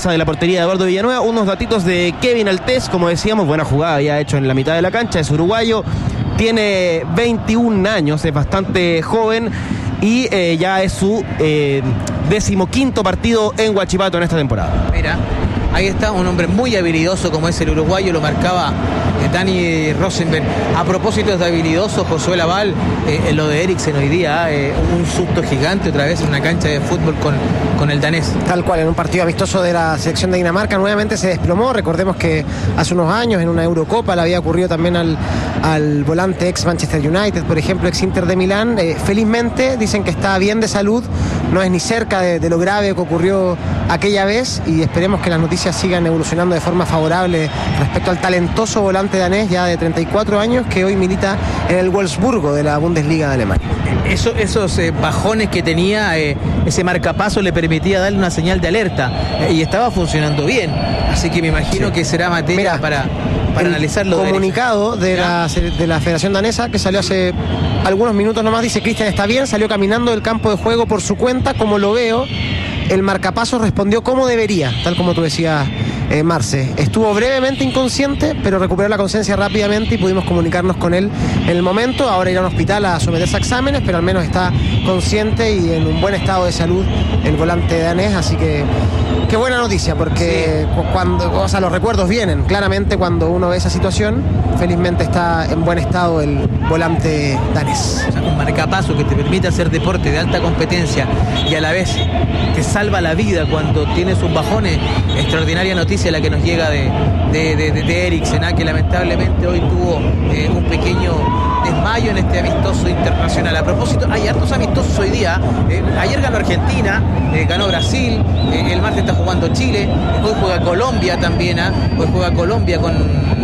defensa de la portería de Eduardo Villanueva. Unos datitos de Kevin Altés, como decíamos, buena jugada había hecho en la mitad de la cancha, es uruguayo, tiene 21 años, es bastante joven y ya es su 15º partido en Huachipato en esta temporada. Mira, ahí está un hombre muy habilidoso como es el uruguayo, lo marcaba Dani Rosenberg. A propósito de habilidoso, Josué Laval, lo de Eriksen hoy día, un susto gigante otra vez en una cancha de fútbol con el danés. Tal cual, en un partido amistoso de la selección de Dinamarca nuevamente se desplomó. Recordemos que hace unos años en una Eurocopa le había ocurrido también al volante ex Manchester United, por ejemplo, ex Inter de Milán. Felizmente dicen que está bien de salud, no es ni cerca de lo grave que ocurrió aquella vez, y esperemos que las noticias sigan evolucionando de forma favorable respecto al talentoso volante danés ya de 34 años que hoy milita en el Wolfsburgo de la Bundesliga de Alemania. Esos bajones que tenía, ese marcapaso le permitía darle una señal de alerta y estaba funcionando bien, así que me imagino que será materia para analizarlo. El comunicado de la Federación Danesa que salió hace algunos minutos nomás dice: Cristian está bien, salió caminando del campo de juego por su cuenta, como lo veo. El marcapaso respondió como debería, tal como tú decías, Marce. Estuvo brevemente inconsciente, pero recuperó la conciencia rápidamente y pudimos comunicarnos con él en el momento. Ahora irá a un hospital a someterse a exámenes, pero al menos está consciente y en un buen estado de salud el volante danés, así que qué buena noticia, porque sí, los recuerdos vienen claramente cuando uno ve esa situación. Felizmente está en buen estado el volante danés. O sea, un marcapaso que te permite hacer deporte de alta competencia y a la vez te salva la vida cuando tienes un bajón. Extraordinaria noticia la que nos llega de Eriksen, que lamentablemente hoy tuvo un pequeño desmayo en este amistoso internacional. A propósito, hay hartos amistosos hoy día. Ayer ganó Argentina, ganó Brasil, el martes está jugando Chile, hoy juega Colombia también, hoy juega Colombia con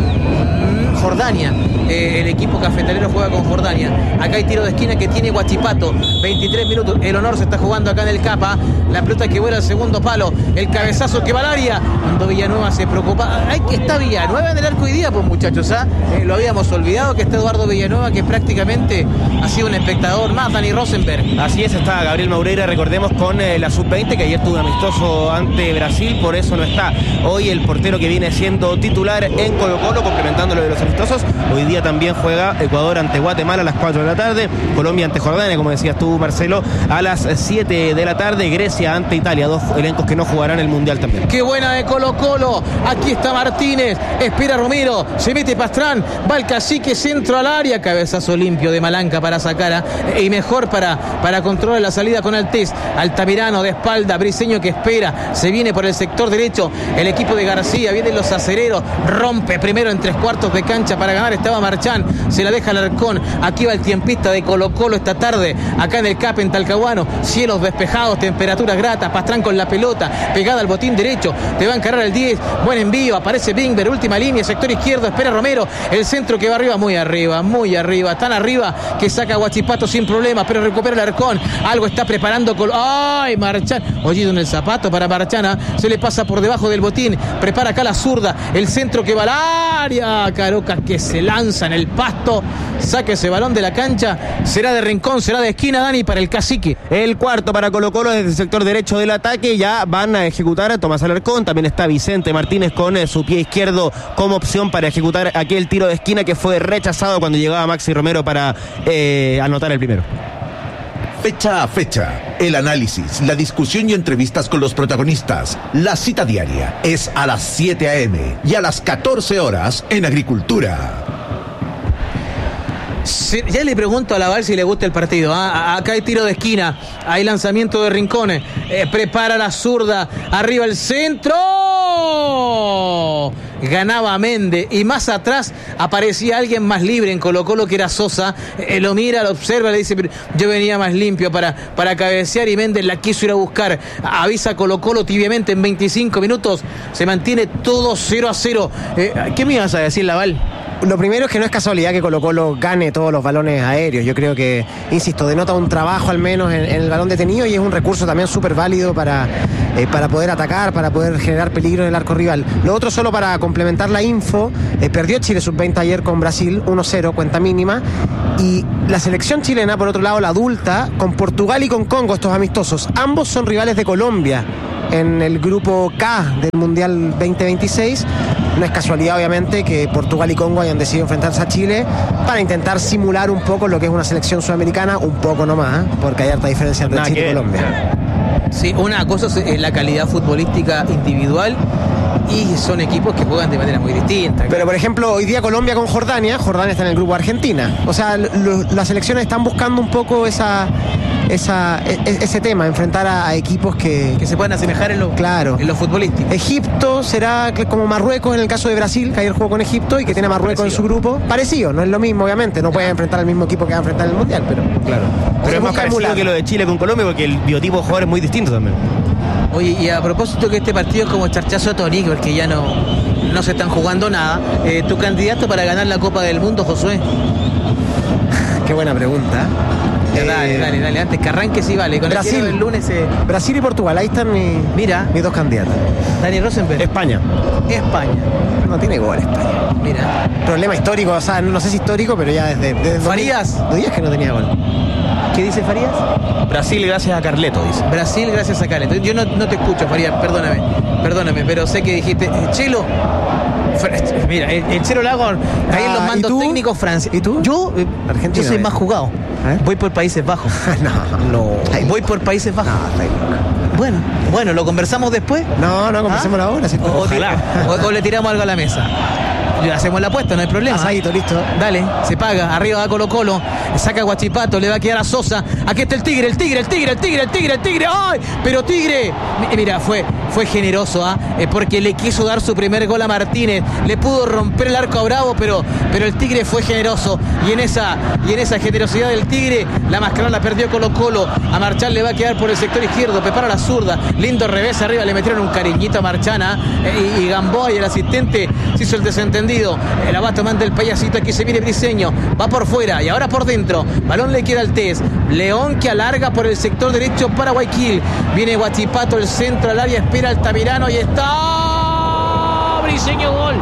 Jordania, el equipo cafetalero juega con Jordania. Acá hay tiro de esquina que tiene Huachipato, 23 minutos, el honor se está jugando acá en el Capa, la pelota que vuela al segundo palo, el cabezazo que va al área, cuando Villanueva se preocupa. Ay, que está Villanueva en el arco hoy día, pues muchachos, lo habíamos olvidado que está Eduardo Villanueva, que prácticamente ha sido un espectador más. Dani Rosenberg. Así es, está Gabriel Maureira, recordemos, con la sub-20, que ayer tuvo un amistoso ante Brasil, por eso no está hoy el portero que viene siendo titular en Colo-Colo, complementando lo de los amistosos. Hoy día también juega Ecuador ante Guatemala a las 4 de la tarde, Colombia ante Jordania, como decías tú, Marcelo, a las 7 de la tarde, Grecia ante Italia, dos elencos que no jugarán el Mundial también. Qué buena de Colo-Colo, aquí está Martínez, espera Romero, se mete Pastrán, va el Cacique, centro al área, cabezazo limpio de Malanca para sacar, y mejor para controlar la salida con Altés, Altamirano de espalda, Briseño que espera, se viene por el sector derecho, el equipo de García, vienen los acereros, rompe primero en 3/4 de cancha para ganar, estaba Marchán, se la deja Alarcón, aquí va el tiempista de Colo-Colo esta tarde, acá en el CAP en Talcahuano, cielos despejados, temperaturas gratas, Pastrán con la pelota, pegada al botín derecho, te va a encargar el 10, buen envío, aparece Bingber, última línea, sector izquierdo, espera Romero, el centro que va arriba, muy arriba, tan arriba que saca Huachipato sin problemas, pero recupera Alarcón, algo está preparando ¡ay, Marchán! Oído en el zapato para Marchán, se le pasa por debajo del botín, prepara acá la zurda, el centro que va al área, Carocas que se lanza en el pasto, saca ese balón de la cancha, será de rincón, será de esquina, Dani, para el Cacique. El cuarto para Colo-Colo desde el sector derecho del ataque, ya van a ejecutar a Tomás Alarcón, también está Vicente Martínez con su pie izquierdo como opción para ejecutar aquel tiro de esquina que fue rechazado cuando llegaba Maxi Romero para anotar el primero. Fecha a fecha, el análisis, la discusión y entrevistas con los protagonistas. La cita diaria es a las 7 a.m. y a las 14 horas en Agricultura. Ya le pregunto a Laval si le gusta el partido. Acá hay tiro de esquina, hay lanzamiento de rincones, prepara la zurda, arriba el centro, ganaba Méndez y más atrás aparecía alguien más libre en Colo-Colo que era Sosa, lo mira, lo observa, le dice, pero yo venía más limpio para cabecear y Méndez la quiso ir a buscar, avisa Colo-Colo tibiamente en 25 minutos, se mantiene todo 0-0. ¿Qué me ibas a decir, Laval? Lo primero es que no es casualidad que Colo-Colo gane todos los balones aéreos. Yo creo que, insisto, denota un trabajo al menos en el balón detenido y es un recurso también súper válido para poder atacar, para poder generar peligro en el arco rival. Lo otro, solo para complementar la info, perdió Chile sub-20 ayer con Brasil 1-0, cuenta mínima, y la selección chilena, por otro lado, la adulta, con Portugal y con Congo, estos amistosos, ambos son rivales de Colombia. en el grupo K del Mundial 2026. No es casualidad, obviamente, que Portugal y Congo hayan decidido enfrentarse a Chile para intentar simular un poco lo que es una selección sudamericana, un poco nomás, porque hay harta diferencia entre Chile y Colombia. Sí, una cosa es la calidad futbolística individual y son equipos que juegan de manera muy distinta. Pero por ejemplo, hoy día Colombia con Jordania está en el grupo Argentina. O sea, las selecciones están buscando un poco ese tema, enfrentar a equipos que se puedan asemejar en lo futbolístico. Egipto será como Marruecos en el caso de Brasil, que ayer jugó con Egipto y que tiene a Marruecos en su grupo. Parecido, no es lo mismo, obviamente, no puede enfrentar al mismo equipo que va a enfrentar en el Mundial, pero claro. Pero es más parecido que lo de Chile con Colombia, porque el biotipo de jugador es muy distinto también. Oye, y a propósito que este partido es como charchazo a Tony, porque ya no se están jugando nada, ¿tu candidato para ganar la Copa del Mundo, Josué? Qué buena pregunta. Dale, antes que arranque sí vale. Con Brasil, el lunes Brasil y Portugal, ahí están mis dos candidatos. Dani Rosenberg. España. No tiene gol España. Mira. Problema histórico, o sea, no sé si histórico, pero ya desde Farías. 2 días que no tenía gol. ¿Qué dice Farías? Brasil gracias a Carleto, dice. Brasil gracias a Carleto. Yo no te escucho, Farías, perdóname, pero sé que dijiste Chelo. Mira, el Chelo Lago ahí en los mandos técnicos Francia. ¿Y tú? Yo, Argentina, yo soy más jugado. Voy por Países Bajos. No. Voy por Países Bajos. No, Bueno, ¿lo conversamos después? No, conversemos ahora. Sí, o le tiramos algo a la mesa. Hacemos la apuesta, no hay problema. Asadito, listo. Dale, se paga. Arriba va Colo-Colo. Saca a Guachipato, le va a quedar a Sosa. Aquí está el Tigre. ¡Ay! Pero Tigre, mira, fue generoso, porque le quiso dar su primer gol a Martínez. Le pudo romper el arco a Bravo, pero el Tigre fue generoso. Y en esa generosidad del Tigre, la mascarada la perdió Colo-Colo. A Marchán le va a quedar por el sector izquierdo. Prepara la zurda. Lindo revés arriba. Le metieron un cariñito a Marchana. Y Gamboa y el asistente se hizo el desentendido. La va tomando el payasito. Aquí se viene Briseño. Va por fuera y ahora por dentro. Balón le queda al Tez. León que alarga por el sector derecho para Guayaquil. Viene Guachipato, el centro al área. Espera Altamirano y está. Briseño, gol.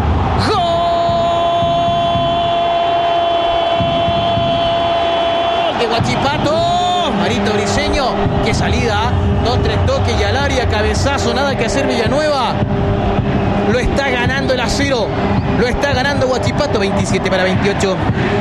¡Gol de Guachipato! Marito Briseño. Qué salida. 2-3 toques y al área. Cabezazo. Nada que hacer Villanueva. Lo está ganando el acero. Lo está ganando Guachipato. 27-28.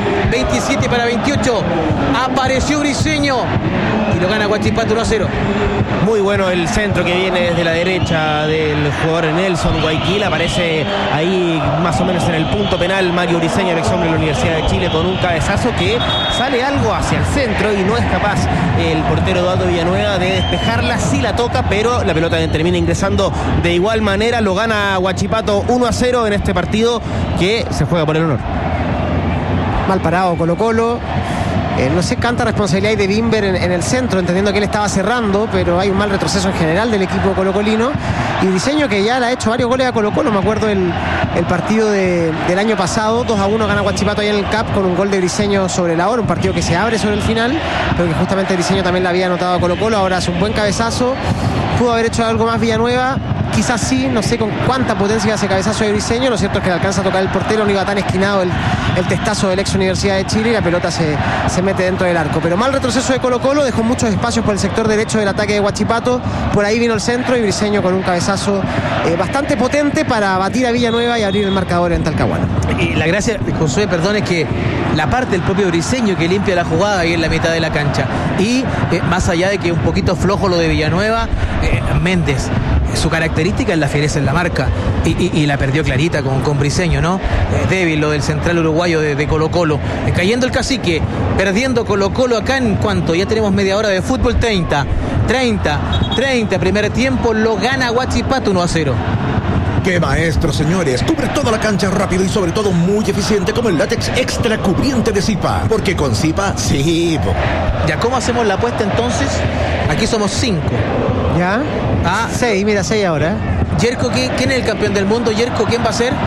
Apareció Briseño. Y lo gana Guachipato 1-0. Muy bueno el centro que viene desde la derecha del jugador Nelson Guayaquil. Aparece ahí más o menos en el punto penal Mario Briseño, el ex hombre de la Universidad de Chile, con un cabezazo que sale algo hacia el centro y no es capaz el portero Eduardo Villanueva de despejarla. Sí la toca, pero la pelota termina ingresando de igual manera. Lo gana Guachipato 1-0 en este partido que se juega por el honor. Mal parado Colo-Colo. No sé cuánta responsabilidad hay de Bimber en el centro, entendiendo que él estaba cerrando, pero hay un mal retroceso en general del equipo colocolino. Y Briseño, que ya le ha hecho varios goles a Colo-Colo. Me acuerdo el partido del año pasado, 2-1 gana Guachipato ahí en el CAP con un gol de Briseño sobre la hora, un partido que se abre sobre el final, pero que justamente Briseño también le había anotado a Colo-Colo. Ahora hace un buen cabezazo. Pudo haber hecho algo más Villanueva. Quizás sí, no sé con cuánta potencia hace cabezazo de Briseño. Lo cierto es que le alcanza a tocar el portero, no iba tan esquinado el testazo del ex Universidad de Chile y la pelota se mete dentro del arco. Pero mal retroceso de Colo-Colo, dejó muchos espacios por el sector derecho del ataque de Guachipato. Por ahí vino el centro y Briseño con un cabezazo bastante potente para batir a Villanueva y abrir el marcador en Talcahuano. Y la gracia, Josué, perdón, es que la parte del propio Briseño que limpia la jugada ahí en la mitad de la cancha. Y más allá de que un poquito flojo lo de Villanueva, Méndez, su característica es la fiereza en la marca y la perdió clarita con Briseño, ¿no? Débil lo del central uruguayo de Colo-Colo. Cayendo el cacique, perdiendo Colo-Colo acá en cuanto ya tenemos media hora de fútbol. 30, primer tiempo, lo gana Guachipato 1-0. ¡Qué maestro, señores! Cubre toda la cancha rápido y sobre todo muy eficiente como el látex extra cubriente de Zipa. Porque con Zipa, sí. Ya, ¿cómo hacemos la apuesta entonces? Aquí somos 5. ¿Ya? 6, mira, 6 ahora. Yerko, ¿quién es el campeón del mundo? Yerko, ¿quién va a ser?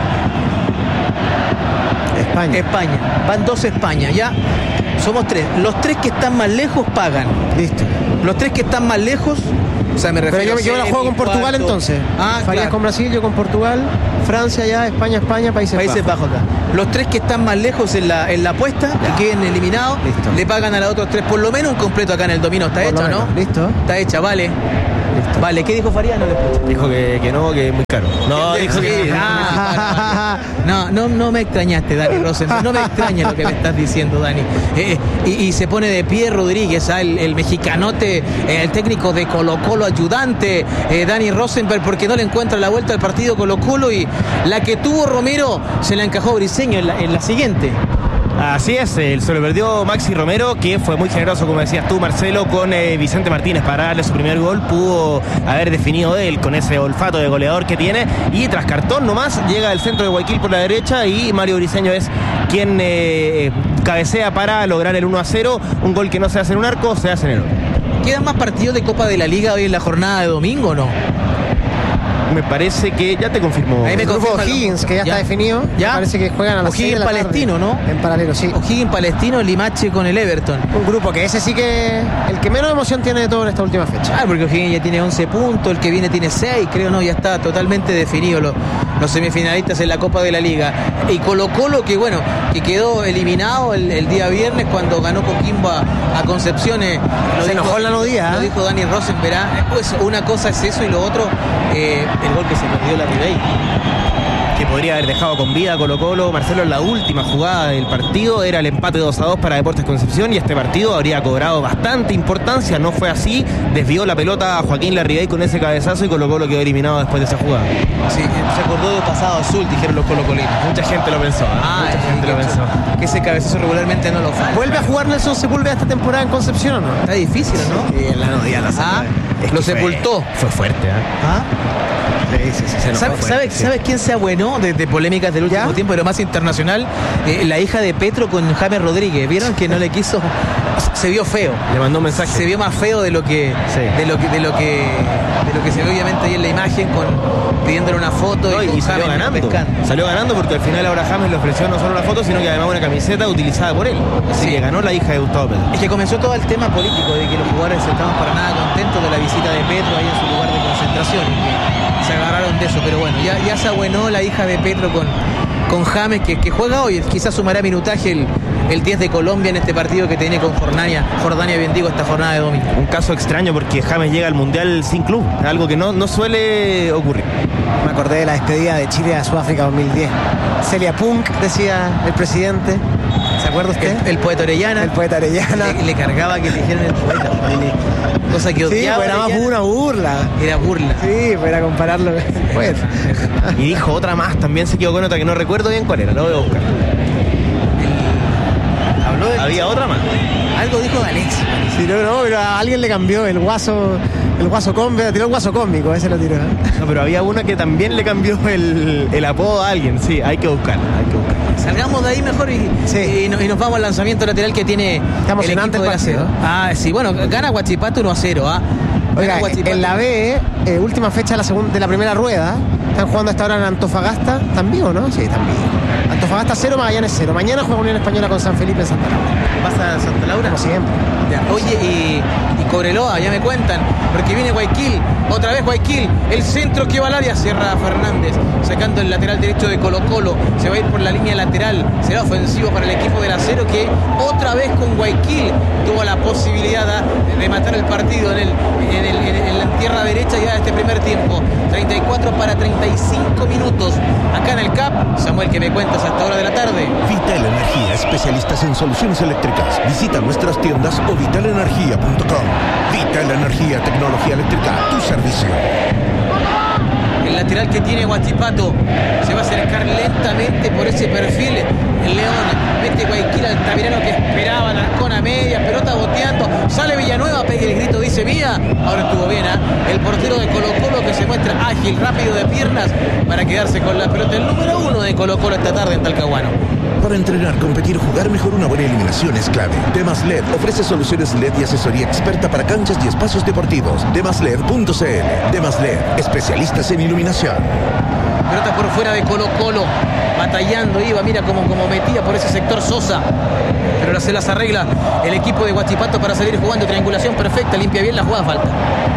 España. Van 2 España, ya. Somos 3. Los 3 que están más lejos pagan. Listo. Los 3 que están más lejos, o sea, me refiero. Pero yo la juego con Portugal entonces. Farías claro. Con Brasil, yo con Portugal, Francia ya, España, Países Bajos acá. Los 3 que están más lejos en la apuesta, ya, que queden eliminados, listo, le pagan a los otros 3 por lo menos un completo acá en el dominó. ¿Está hecha, no? Listo. Está hecha, vale. Listo. Vale, ¿qué dijo Fariano después? Dijo que no, que es muy caro. No, dijo que... No me extrañaste, Dani Rosenberg. No me extraña lo que me estás diciendo, Dani. Y se pone de pie Rodríguez, el mexicanote, el técnico de Colo-Colo, ayudante, Dani Rosenberg, porque no le encuentra la vuelta al partido Colo-Colo, y la que tuvo Romero se la encajó Briseño en la siguiente. Así es, se lo perdió Maxi Romero, que fue muy generoso, como decías tú, Marcelo, con Vicente Martínez para darle su primer gol. Pudo haber definido él con ese olfato de goleador que tiene, y tras cartón nomás llega el centro de Guayaquil por la derecha y Mario Briseño es quien cabecea para lograr el 1-0, un gol que no se hace en un arco, se hace en el otro. ¿Quedan más partidos de Copa de la Liga hoy en la jornada de domingo o no? Me parece que ya te confirmó. Ahí me confirmó O'Higgins, que ya está definido. ¿Ya? Me parece que juegan a las 6 de la tarde. Palestino, ¿no? En paralelo, sí. O'Higgins Palestino, Limache con el Everton. Un grupo que ese sí que el que menos emoción tiene de todo en esta última fecha. Porque O'Higgins ya tiene 11 puntos, el que viene tiene 6, creo, no, ya está totalmente definido los semifinalistas en la Copa de la Liga. Y Colo-Colo, que bueno, que quedó eliminado el día viernes cuando ganó Coquimbo a Concepción. Se enojó la nodía. Lo dijo Dani Rosenberg. Pues una cosa es eso y lo otro, el gol que se perdió la Ribey, que podría haber dejado con vida a Colo-Colo. Marcelo, en la última jugada del partido era el empate 2-2 para Deportes Concepción, y este partido habría cobrado bastante importancia. No fue así, desvió la pelota a Joaquín Larribey con ese cabezazo y Colo-Colo quedó eliminado después de esa jugada. Sí, se acordó de pasado azul, dijeron los colocolinos. Mucha gente lo pensó. Mucha gente lo pensó. Que ese cabezazo regularmente no lo falla. ¿Vuelve a jugar Nelson Sepúlveda esta temporada en Concepción o no? Está difícil, ¿no? Sí, en la nodía la lo sepultó. Fue fuerte, Sí, ¿Sabes quién se abuenó de polémicas del último tiempo, pero más internacional? La hija de Petro con James Rodríguez. ¿Vieron que no le quiso? Se vio feo. Le mandó un mensaje. Se vio más feo de lo que de lo que se ve obviamente ahí en la imagen, pidiéndole una foto y salió ganando. Salió ganando porque al final ahora James le ofreció no solo una foto, sino que además una camiseta utilizada por él. Así que ganó la hija de Gustavo Petro. Es que comenzó todo el tema político de que los jugadores estaban para nada contentos de la visita de Petro ahí en su lugar de concentración. Se agarraron de eso, pero bueno, ya se abuenó la hija de Petro con James, que juega hoy. Quizás sumará minutaje el 10 de Colombia en este partido que tiene con Jordania, bien digo, esta jornada de domingo. Un caso extraño porque James llega al Mundial sin club, algo que no suele ocurrir. Me acordé de la despedida de Chile a Sudáfrica 2010. Celia Punk, decía el presidente. ¿Se acuerda usted? El poeta Orellana. El poeta Orellana. Le cargaba que le dijeran el poeta. Cosa que odiaba. Sí, era más una burla. Era burla. Sí, era compararlo. Pues. Y dijo otra más, también se equivocó en otra que no recuerdo bien cuál era, lo voy a buscar. Había otra más. Algo dijo de Alex. Sí, no, pero a alguien le cambió el guaso cómico, tiró el guaso cómico, ese lo tiró. No, pero había una que también le cambió el apodo a alguien, sí, hay que buscarla. Salgamos de ahí mejor y nos vamos al lanzamiento lateral que tiene el equipo de la C. Sí, bueno, gana Huachipato 1-0. Oiga, en la B, última fecha de la primera rueda, están jugando hasta ahora en Antofagasta. ¿Están vivos, no? Sí, están vivos. Antofagasta 0, Magallanes 0. Mañana juega Unión Española con San Felipe en Santa Laura. ¿Pasa a Santa Laura? Como siempre. Ya. Oye, y Cobreloa, ya me cuentan, porque viene Guayaquil, otra vez Guayaquil, el centro que va al área, cierra Fernández, sacando el lateral derecho de Colo-Colo, se va a ir por la línea lateral, será ofensivo para el equipo del Acero, que otra vez con Guayaquil tuvo la posibilidad de matar el partido en la tierra derecha ya de este primer tiempo. 34 para 35 minutos, acá en el CAP. Samuel, ¿qué me cuentas hasta hora de la tarde? Vital Energía, especialistas en soluciones eléctricas. Visita nuestras tiendas o vitalenergia.com. Vital Energía, tecnología eléctrica, tu servicio. El lateral que tiene Huachipato se va a acercar lentamente por ese perfil. El León mete Guayaquil al Altamirano que esperaba, Alarcón a media, pelota boteando, sale Villanueva, pega el grito, dice mía. Ahora estuvo bien, el portero de Colo-Colo que se muestra ágil, rápido de piernas para quedarse con la pelota. El número 1 de Colo-Colo esta tarde en Talcahuano. Para entrenar, competir o jugar mejor, una buena iluminación es clave. Demas LED ofrece soluciones LED y asesoría experta para canchas y espacios deportivos. Demasled.cl. Demas LED, especialistas en iluminación. Pelota por fuera de Colo-Colo, batallando, iba, mira como metía por ese sector Sosa, pero se las arregla el equipo de Huachipato para salir jugando, triangulación perfecta, limpia bien la jugada, falta.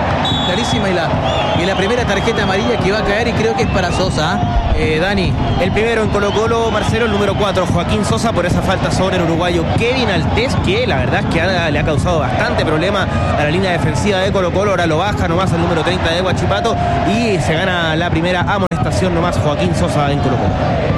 clarísima y la primera tarjeta amarilla que va a caer, y creo que es para Sosa. Dani. El primero en Colo-Colo, Marcelo, el número 4, Joaquín Sosa, por esa falta sobre el uruguayo Kevin Altés, que la verdad es que le ha causado bastante problema a la línea defensiva de Colo-Colo. Ahora lo baja nomás al número 30 de Huachipato y se gana la primera amonestación nomás Joaquín Sosa en Colo-Colo.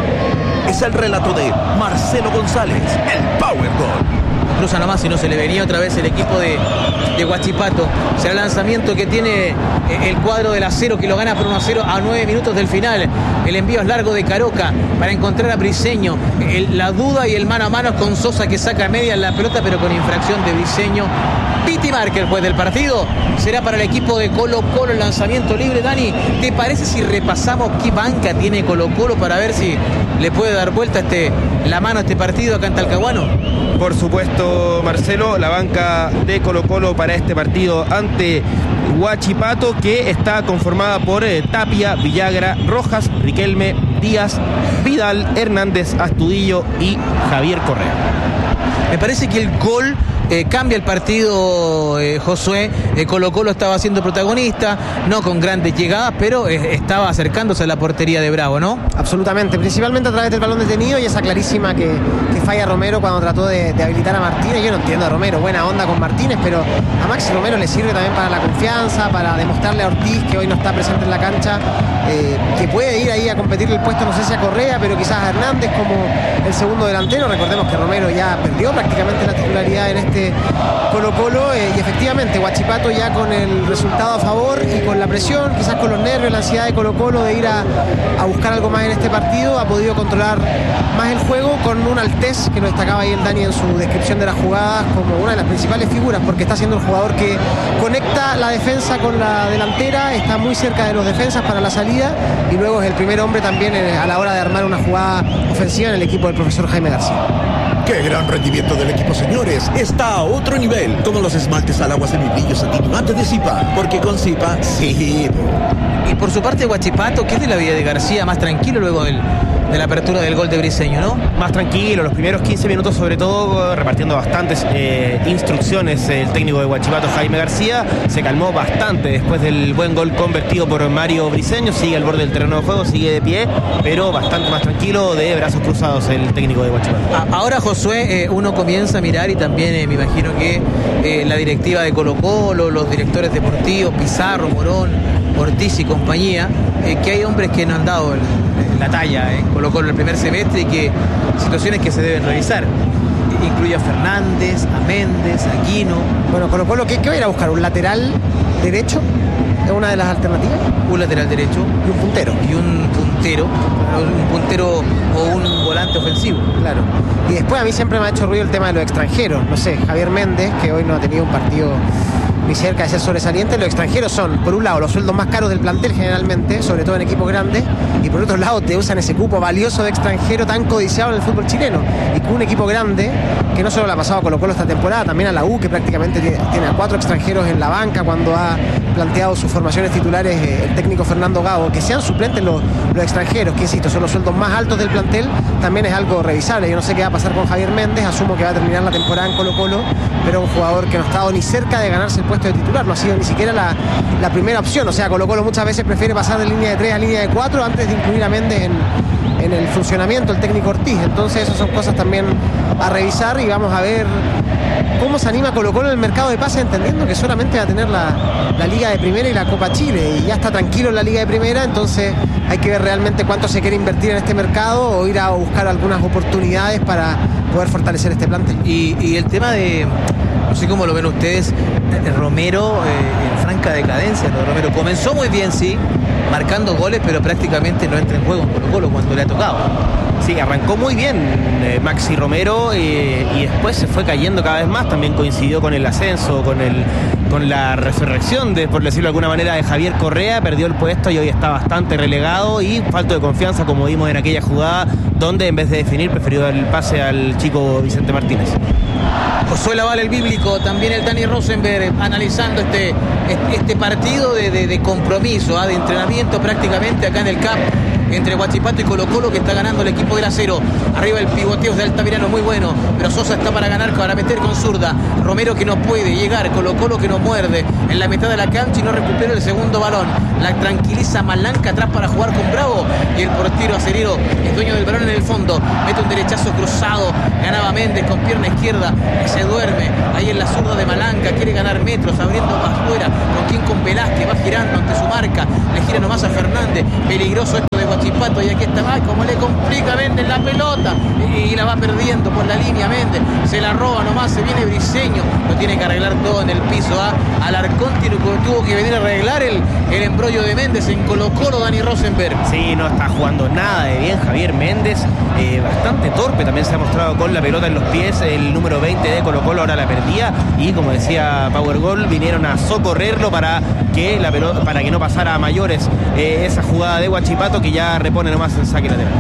Es el relato de Marcelo González, el Power Gol. Cruza nomás, si no se le venía otra vez el equipo de Huachipato. Será el lanzamiento que tiene el cuadro del Acero, que lo gana por 1-0 a 9 minutos del final. El envío es largo de Caroca para encontrar a Briseño. La duda y el mano a mano con Sosa, que saca media la pelota, pero con infracción de Briseño. Piti Marker, pues, del partido será para el equipo de Colo-Colo el lanzamiento libre. Dani, ¿te parece si repasamos qué banca tiene Colo-Colo para ver si le puede dar vuelta la mano a este partido acá en Talcahuano? Por supuesto, Marcelo, la banca de Colo-Colo para este partido ante Huachipato, que está conformada por Tapia, Villagra, Rojas, Riquelme, Díaz, Vidal, Hernández, Astudillo y Javier Correa. Me parece que el gol cambia el partido, Josué. Colo-Colo estaba siendo protagonista, no con grandes llegadas, pero estaba acercándose a la portería de Bravo, ¿no? Absolutamente, principalmente a través del balón detenido y esa clarísima que falla Romero cuando trató de habilitar a Martínez. Yo no entiendo a Romero, buena onda con Martínez, pero a Maxi Romero le sirve también para la confianza, para demostrarle a Ortiz, que hoy no está presente en la cancha, que puede ir ahí a competir el puesto, no sé si a Correa, pero quizás a Hernández como el segundo delantero. Recordemos que Romero ya perdió prácticamente la titularidad en este Colo-Colo, y efectivamente Huachipato ya con el resultado a favor y con la presión, quizás con los nervios, la ansiedad de Colo-Colo de ir a buscar algo más en este partido, ha podido controlar más el juego con un Altés, que lo destacaba ahí el Dani en su descripción de las jugadas, como una de las principales figuras, porque está siendo el jugador que conecta la defensa con la delantera, está muy cerca de los defensas para la salida, y luego es el primer hombre también a la hora de armar una jugada ofensiva en el equipo del profesor Jaime García. ¡Qué gran rendimiento del equipo, señores! Está a otro nivel, como los esmaltes al agua semibrillos antinuantes de Zipa, porque con Zipa, sí. Y por su parte Huachipato, ¿qué es de la vida de García? Más tranquilo luego de la apertura del gol de Briseño, ¿no? Más tranquilo, los primeros 15 minutos sobre todo, repartiendo bastantes instrucciones el técnico de Huachipato, Jaime García. Se calmó bastante después del buen gol convertido por Mario Briseño. Sigue al borde del terreno de juego, sigue de pie, pero bastante más tranquilo, de brazos cruzados el técnico de Huachipato. Ahora, Josué, uno comienza a mirar, y también me imagino que la directiva de Colo-Colo, los directores deportivos, Pizarro, Morón, Ortiz y compañía, que hay hombres que no han dado la talla en Colo-Colo el primer semestre, y que situaciones que se deben revisar. Incluye a Fernández, a Méndez, a Aquino. Bueno, Colo-Colo, ¿qué va a ir a buscar? ¿Un lateral derecho? ¿Es una de las alternativas? Un lateral derecho. Y un puntero. Y un puntero o un volante ofensivo. Claro. Y después a mí siempre me ha hecho ruido el tema de los extranjeros. No sé, Javier Méndez, que hoy no ha tenido un partido ni cerca de ser sobresaliente. Los extranjeros son, por un lado, los sueldos más caros del plantel generalmente, sobre todo en equipos grandes, y por otro lado te usan ese cupo valioso de extranjero tan codiciado en el fútbol chileno. Y con un equipo grande, que no solo le ha pasado a Colo-Colo esta temporada, también a la U, que prácticamente tiene a 4 extranjeros en la banca cuando ha planteado sus formaciones titulares el técnico Fernando Gago, que sean suplentes los extranjeros, que insisto, son los sueldos más altos del plantel, también es algo revisable. Yo no sé qué va a pasar con Javier Méndez, asumo que va a terminar la temporada en Colo-Colo, pero un jugador que no ha estado ni cerca de ganarse el puesto de titular, no ha sido ni siquiera la primera opción. O sea, Colo-Colo muchas veces prefiere pasar de línea de 3 a línea de 4 antes de incluir a Méndez en el funcionamiento del técnico Ortiz. Entonces esas son cosas también a revisar, y vamos a ver cómo se anima Colo-Colo en el mercado de pases, entendiendo que solamente va a tener la Liga de Primera y la Copa Chile, y ya está tranquilo en la Liga de Primera. Entonces hay que ver realmente cuánto se quiere invertir en este mercado, o ir a buscar algunas oportunidades para poder fortalecer este plantel. Y el tema de, no sé cómo lo ven ustedes, Romero en franca decadencia. Romero comenzó muy bien, sí, marcando goles, pero prácticamente no entra en juego en Colo-Colo cuando le ha tocado. Sí, arrancó muy bien Maxi Romero, y después se fue cayendo cada vez más. También coincidió con el ascenso, con la resurrección, por decirlo de alguna manera, de Javier Correa. Perdió el puesto y hoy está bastante relegado, y falto de confianza, como vimos en aquella jugada donde en vez de definir prefirió dar el pase al chico Vicente Martínez. Josué Laval, el bíblico, también el Dani Rosenberg, analizando este partido de compromiso, de entrenamiento prácticamente acá en el CAP entre Huachipato y Colo-Colo, que está ganando el equipo del Acero. Arriba el pivoteo de Altamirano muy bueno, pero Sosa está para ganar, para meter con zurda. Romero que no puede llegar, Colo-Colo que no muerde en la mitad de la cancha y no recupera el segundo balón. La tranquiliza Malanca atrás para jugar con Bravo, y el portero acerero es dueño del balón en el fondo. Mete un derechazo cruzado, ganaba Méndez con pierna izquierda, se duerme ahí en la zurda de Malanca, quiere ganar metros, abriendo para afuera, con Velázquez, va girando ante su marca, le gira nomás a Fernández, peligroso esto de Huachipato, y aquí está más, como le complica Méndez la pelota, y la va perdiendo por la línea Méndez, se la roba nomás, se viene Briseño, lo tiene que arreglar todo en el piso. Alarcón tuvo que venir a arreglar el embrollo de Méndez en Colo-Colo. Dani Rosenberg. Sí, no está jugando nada de bien Javier Méndez, bastante torpe, también se ha mostrado con la pelota en los pies. El número 20 de Colo-Colo ahora la perdía, y como decía Powergol, vinieron a socorrerlo para que la pelota, para que no pasara a mayores esa jugada de Huachipato, que ya repone nomás en saque lateral.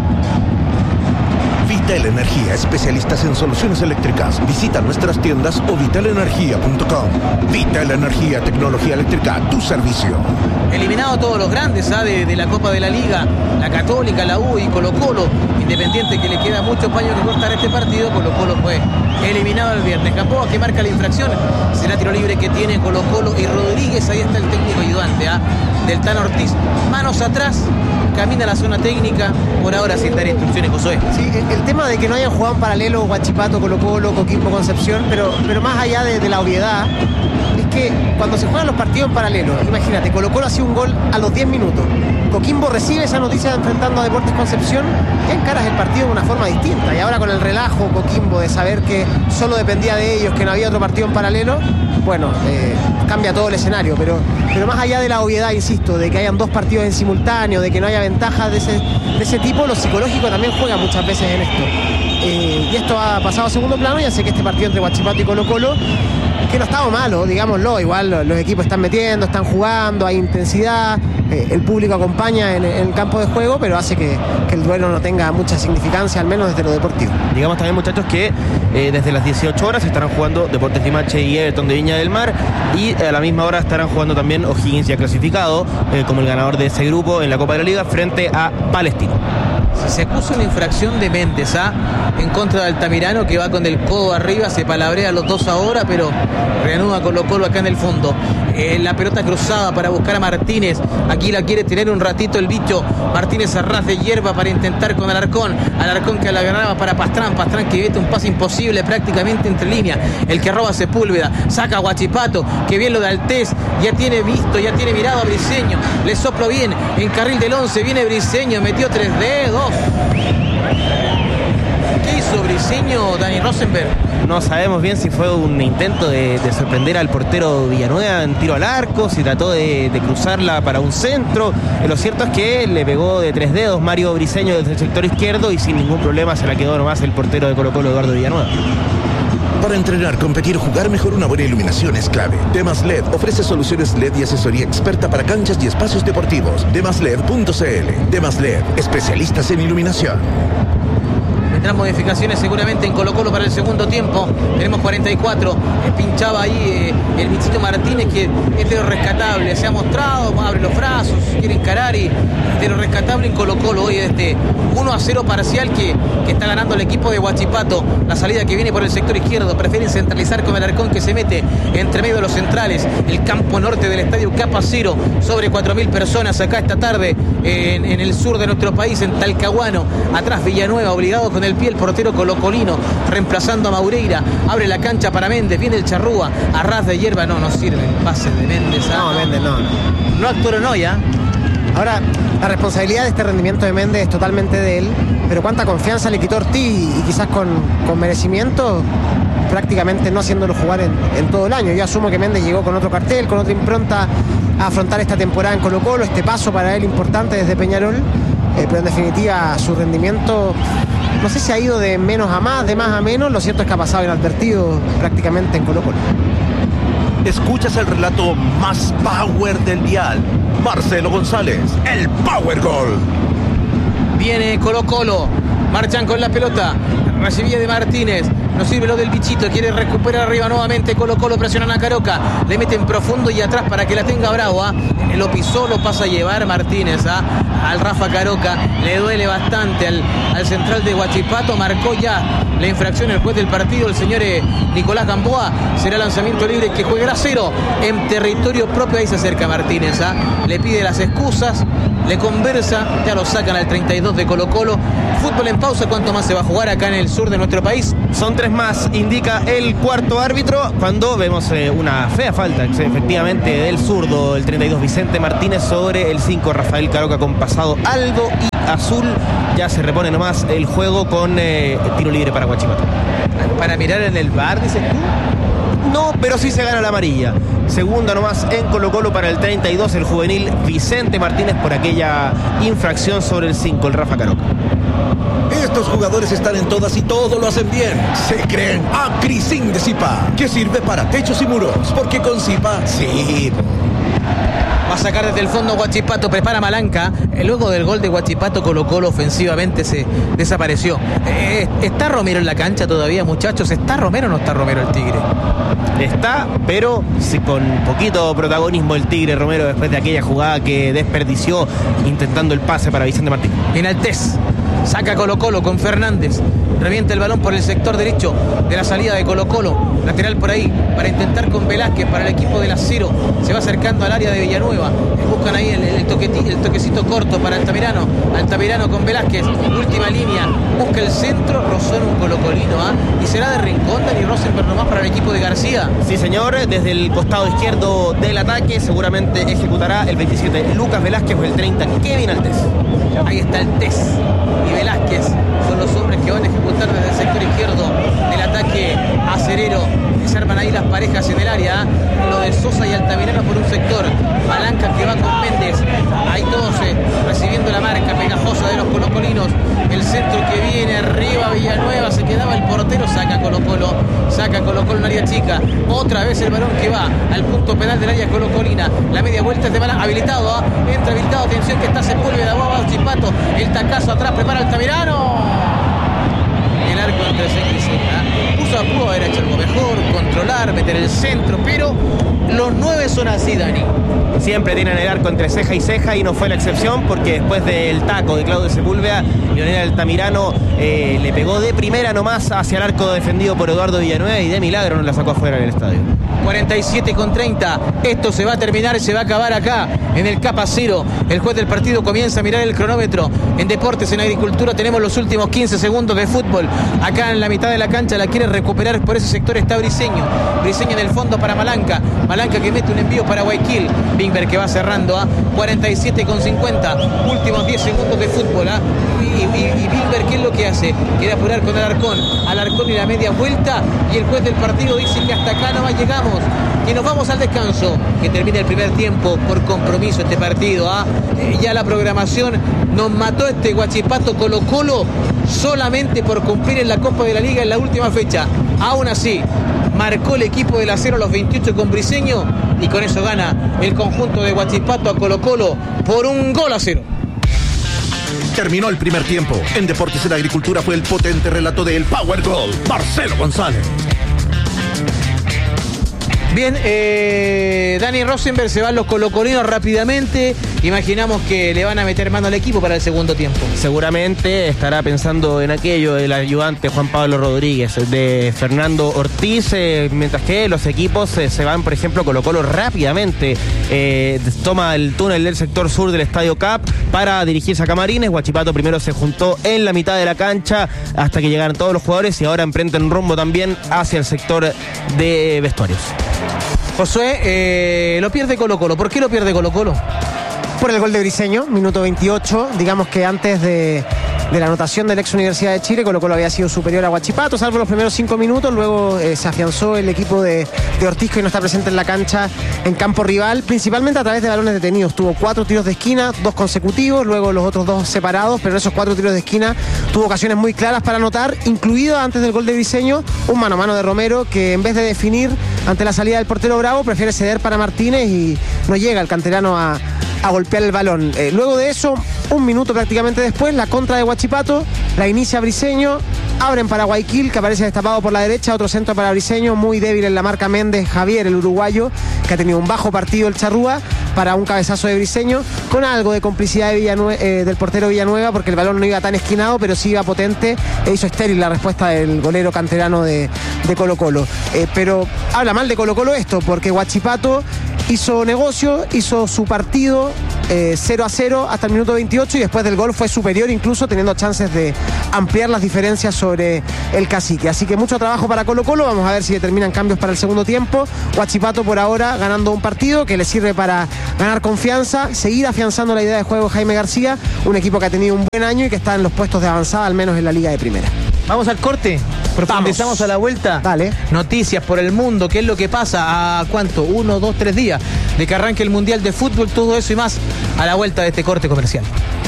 Vital Energía, especialistas en soluciones eléctricas. Visita nuestras tiendas o vitalenergia.com. Vital Energía, tecnología eléctrica a tu servicio. Eliminado todos los grandes de la Copa de la Liga, la Católica, la U y Colo-Colo. Independiente, que le queda mucho paño que cortar este partido. Colo-Colo fue eliminado el viernes. Gamboa, que marca la infracción, será tiro libre que tiene Colo-Colo, y Rodríguez, ahí está el técnico ayudante del Tan Ortiz. Manos atrás, camina la zona técnica, por ahora sin dar instrucciones, Josué. Sí, el tema de que no hayan jugado en paralelo Huachipato, Colo-Colo, Coquimbo, Concepción, pero más allá de la obviedad, es que cuando se juegan los partidos en paralelo, imagínate, Colo-Colo hacía un gol a los 10 minutos, Coquimbo recibe esa noticia enfrentando a Deportes Concepción, y encaras el partido de una forma distinta, y ahora con el relajo Coquimbo de saber que solo dependía de ellos, que no había otro partido en paralelo, bueno, cambia todo el escenario, pero más allá de la obviedad, insisto, de que hayan dos partidos en simultáneo, de que no haya ventajas de ese tipo, lo psicológico también juega muchas veces en esto. Y esto ha pasado a segundo plano, y hace que este partido entre Huachipato y Colo-Colo, que no estaba malo, digámoslo, igual los equipos están metiendo, están jugando, hay intensidad, el público acompaña en el campo de juego, pero hace que el duelo no tenga mucha significancia, al menos desde lo deportivo. Digamos también, muchachos, que desde las 18 horas estarán jugando Deportes Limache y Everton de Viña del Mar, y a la misma hora estarán jugando también O'Higgins, ya clasificado como el ganador de ese grupo en la Copa de la Liga, frente a Palestino. Se acusa una infracción de Méndez en contra de Altamirano, que va con el codo arriba, se palabrea los dos ahora, pero reanuda Colo-Colo acá en el fondo. La pelota cruzada para buscar a Martínez, aquí la quiere tener un ratito el bicho. Martínez a ras de hierba para intentar con Alarcón que la ganaba para Pastrán que mete un pase imposible prácticamente entre líneas, el que roba Sepúlveda, saca a Huachipato, que bien lo de Altés, ya tiene mirado a Briseño, le soplo bien, en carril del 11, viene Briseño, metió 3 dedos. ¿Qué hizo Briseño, Dani Rosenberg? No sabemos bien si fue un intento de sorprender al portero Villanueva en tiro al arco, si trató de cruzarla para un centro. Lo cierto es que le pegó de 3 dedos Mario Briseño desde el sector izquierdo, y sin ningún problema se la quedó nomás el portero de Colo-Colo, Eduardo Villanueva. Para entrenar, competir, jugar mejor, una buena iluminación es clave. Demas LED ofrece soluciones LED y asesoría experta para canchas y espacios deportivos. Demasled.cl. Demas LED, especialistas en iluminación. Vendrán modificaciones seguramente en Colo-Colo para el segundo tiempo. Tenemos 44. Pinchaba ahí el bichito Martínez, que es de lo rescatable. Se ha mostrado, abre los brazos, quiere encarar, y de lo rescatable en Colo-Colo hoy, este 1-0 parcial que está ganando el equipo de Huachipato. La salida que viene por el sector izquierdo, prefieren centralizar con Alarcón, que se mete entre medio de los centrales. El campo norte del estadio Capa Cero, sobre 4.000 personas acá esta tarde en el sur de nuestro país, en Talcahuano. Atrás Villanueva, obligado con el pie el portero colocolino, reemplazando a Maureira. Abre la cancha para Méndez, viene el Charrúa, a ras de hierba, no sirve el pase de Méndez. Méndez no actuó en hoy, Ahora, la responsabilidad de este rendimiento de Méndez es totalmente de él, pero cuánta confianza le quitó Ortiz, y quizás con merecimiento, prácticamente no haciéndolo jugar en todo el año. Yo asumo que Méndez llegó con otro cartel, con otra impronta a afrontar esta temporada en Colo-Colo, este paso para él importante desde Peñarol, pero en definitiva su rendimiento, no sé si ha ido de menos a más, de más a menos. Lo cierto es que ha pasado inadvertido prácticamente en Colo-Colo. Escuchas el relato más power del dial. Marcelo González, el Power Gol. Viene Colo-Colo, marchan con la pelota, recibía de Martínez, No sirve lo del bichito. Quiere recuperar arriba nuevamente. Colo-Colo presionan a Caroca. Le meten profundo y atrás para que la tenga Bravo. Lo pisó, lo pasa a llevar Martínez al Rafa Caroca. Le duele bastante al central de Huachipato. Marcó ya la infracción el juez del partido, el señor Nicolás Gamboa. Será lanzamiento libre que juegará 0 en territorio propio. Ahí se acerca Martínez. Le pide las excusas, le conversa, ya lo sacan al 32 de Colo-Colo. Fútbol en pausa. ¿Cuánto más se va a jugar acá en el sur de nuestro país? Son 3 más, indica el cuarto árbitro, cuando vemos una fea falta, efectivamente, del zurdo, el 32 Vicente Martínez sobre el 5 Rafael Caroca, con pasado algo y azul. Ya se repone nomás el juego con tiro libre para Huachipato. Para mirar en el VAR, dices tú. No, pero sí se gana la amarilla. Segunda nomás en Colo-Colo para el 32, el juvenil Vicente Martínez, por aquella infracción sobre el 5, el Rafa Caroca. Estos jugadores están en todas y todo lo hacen bien. Se creen Acrisin de Zipa, que sirve para techos y muros, porque con Zipa, sí. Va a sacar desde el fondo Huachipato, prepara Malanca. Luego del gol de Huachipato, Colo-Colo ofensivamente se desapareció. ¿Está Romero en la cancha todavía, muchachos? ¿Está Romero o no está Romero el Tigre? Está, pero sí, con poquito protagonismo el Tigre Romero, después de aquella jugada que desperdició intentando el pase para Vicente Martín. Enaltez, saca Colo-Colo con Fernández. Revienta el balón por el sector derecho de la salida de Colo-Colo. Lateral por ahí para intentar con Velázquez para el equipo del Acero. Se va acercando al área de Villanueva. Buscan ahí el toquecito corto para Altamirano. Altamirano con Velázquez. Última línea. Busca el centro. Rozó en un colocolino. Y será de Rincón, Dani Rosenberg nomás para el equipo de García. Sí, señor. Desde el costado izquierdo del ataque seguramente ejecutará el 27 Lucas Velázquez o el 30 Kevin Altés. Ahí está el Tés y Velázquez. Son los hombres que van a ejecutar desde el sector izquierdo del ataque acerero. Se arman ahí las parejas en el área. Lo de Sosa y Altamirano por un sector. Palanca que va con Méndez. Ahí todos recibiendo la marca pegajosa de los colocolinos. El centro que viene arriba, Villanueva. Se quedaba el portero. Saca Colo-Colo. Saca Colo-Colo en área chica. Otra vez el balón que va al punto penal del área colocolina. La media vuelta es de Malanca. Habilitado. Entra habilitado. Atención que está Sepúlveda. Va Chipato. El tacazo atrás. Prepara Altamirano. El arco entre ceja y ceja. Pudo haber hecho algo mejor, controlar, meter el centro, pero los 9 son así, Dani. Siempre tienen el arco entre ceja y ceja y no fue la excepción, porque después del taco de Claudio Sepúlveda, Leonel Altamirano le pegó de primera nomás hacia el arco defendido por Eduardo Villanueva y de milagro no la sacó afuera del estadio. 47:30. Esto se va a terminar y se va a acabar acá en el Capa Cero. El juez del partido comienza a mirar el cronómetro. En Deportes, en Agricultura, tenemos los últimos 15 segundos de fútbol. Acá en la mitad de la cancha la quiere recuperar. Por ese sector está Briseño. Briseño en el fondo para Malanca. Malanca que mete un envío para Guayaquil. Bimber que va cerrando a 47:50. Últimos 10 segundos de fútbol. Y Bimber, ¿qué es lo que hace? Quiere apurar con Alarcón. Alarcón y la media vuelta. Y el juez del partido dice que hasta acá nomás llegamos. Que nos vamos al descanso. Que termine el primer tiempo por compromiso este partido. Ya la programación nos mató este Huachipato Colo-Colo solamente por cumplir en la Copa de la Liga en la última fecha. Aún así, marcó el equipo del Acero a los 28 con Briseño y con eso gana el conjunto de Huachipato a Colo-Colo por 1-0. Terminó el primer tiempo. En Deportes en Agricultura fue el potente relato del Power Goal, Marcelo González. Bien, Dani Rosenberg, se van los colocolinos rápidamente. Imaginamos que le van a meter mano al equipo para el segundo tiempo. Seguramente estará pensando en aquello el ayudante Juan Pablo Rodríguez, de Fernando Ortiz, mientras que los equipos se van, por ejemplo, Colo-Colo rápidamente. Toma el túnel del sector sur del Estadio Cap para dirigirse a Camarines. Huachipato primero se juntó en la mitad de la cancha hasta que llegaron todos los jugadores y ahora emprenden rumbo también hacia el sector de vestuarios. Josué, lo pierde Colo-Colo. ¿Por qué lo pierde Colo-Colo? Por el gol de Briseño, minuto 28. Digamos que antes de la anotación del ex Universidad de Chile, Colo-Colo había sido superior a Huachipato, salvo los primeros 5 minutos. Luego se afianzó el equipo de Ortiz, que no está presente en la cancha en campo rival, principalmente a través de balones detenidos. Tuvo 4 tiros de esquina, 2 consecutivos, luego los otros 2 separados, pero en esos 4 tiros de esquina tuvo ocasiones muy claras para anotar, incluido antes del gol de Briseño, un mano a mano de Romero, que en vez de definir ante la salida del portero Bravo, prefiere ceder para Martínez y no llega el canterano a golpear el balón. Luego de eso, un minuto prácticamente después, la contra de Huachipato, la inicia Briseño, Abren para Guayaquil, que aparece destapado por la derecha. Otro centro para Briseño, muy débil en la marca Méndez Javier, el uruguayo, que ha tenido un bajo partido el Charrúa, para un cabezazo de Briseño, con algo de complicidad de del portero Villanueva, porque el balón no iba tan esquinado, pero sí iba potente, e hizo estéril la respuesta del golero canterano de Colo-Colo. Pero habla mal de Colo-Colo esto, porque Huachipato hizo negocio, hizo su partido 0-0 hasta el minuto 28, y después del gol fue superior, incluso teniendo chances de ampliar las diferencias sobre el Cacique. Así que mucho trabajo para Colo-Colo. Vamos a ver si determinan cambios para el segundo tiempo. Huachipato por ahora ganando un partido que le sirve para ganar confianza, seguir afianzando la idea de juego de Jaime García, un equipo que ha tenido un buen año y que está en los puestos de avanzada, al menos en la Liga de Primera. Vamos al corte, profundizamos. Vamos a la vuelta. Dale. Noticias por el mundo, qué es lo que pasa, a cuánto, 1, 2, 3 días de que arranque el Mundial de Fútbol, todo eso y más a la vuelta de este corte comercial.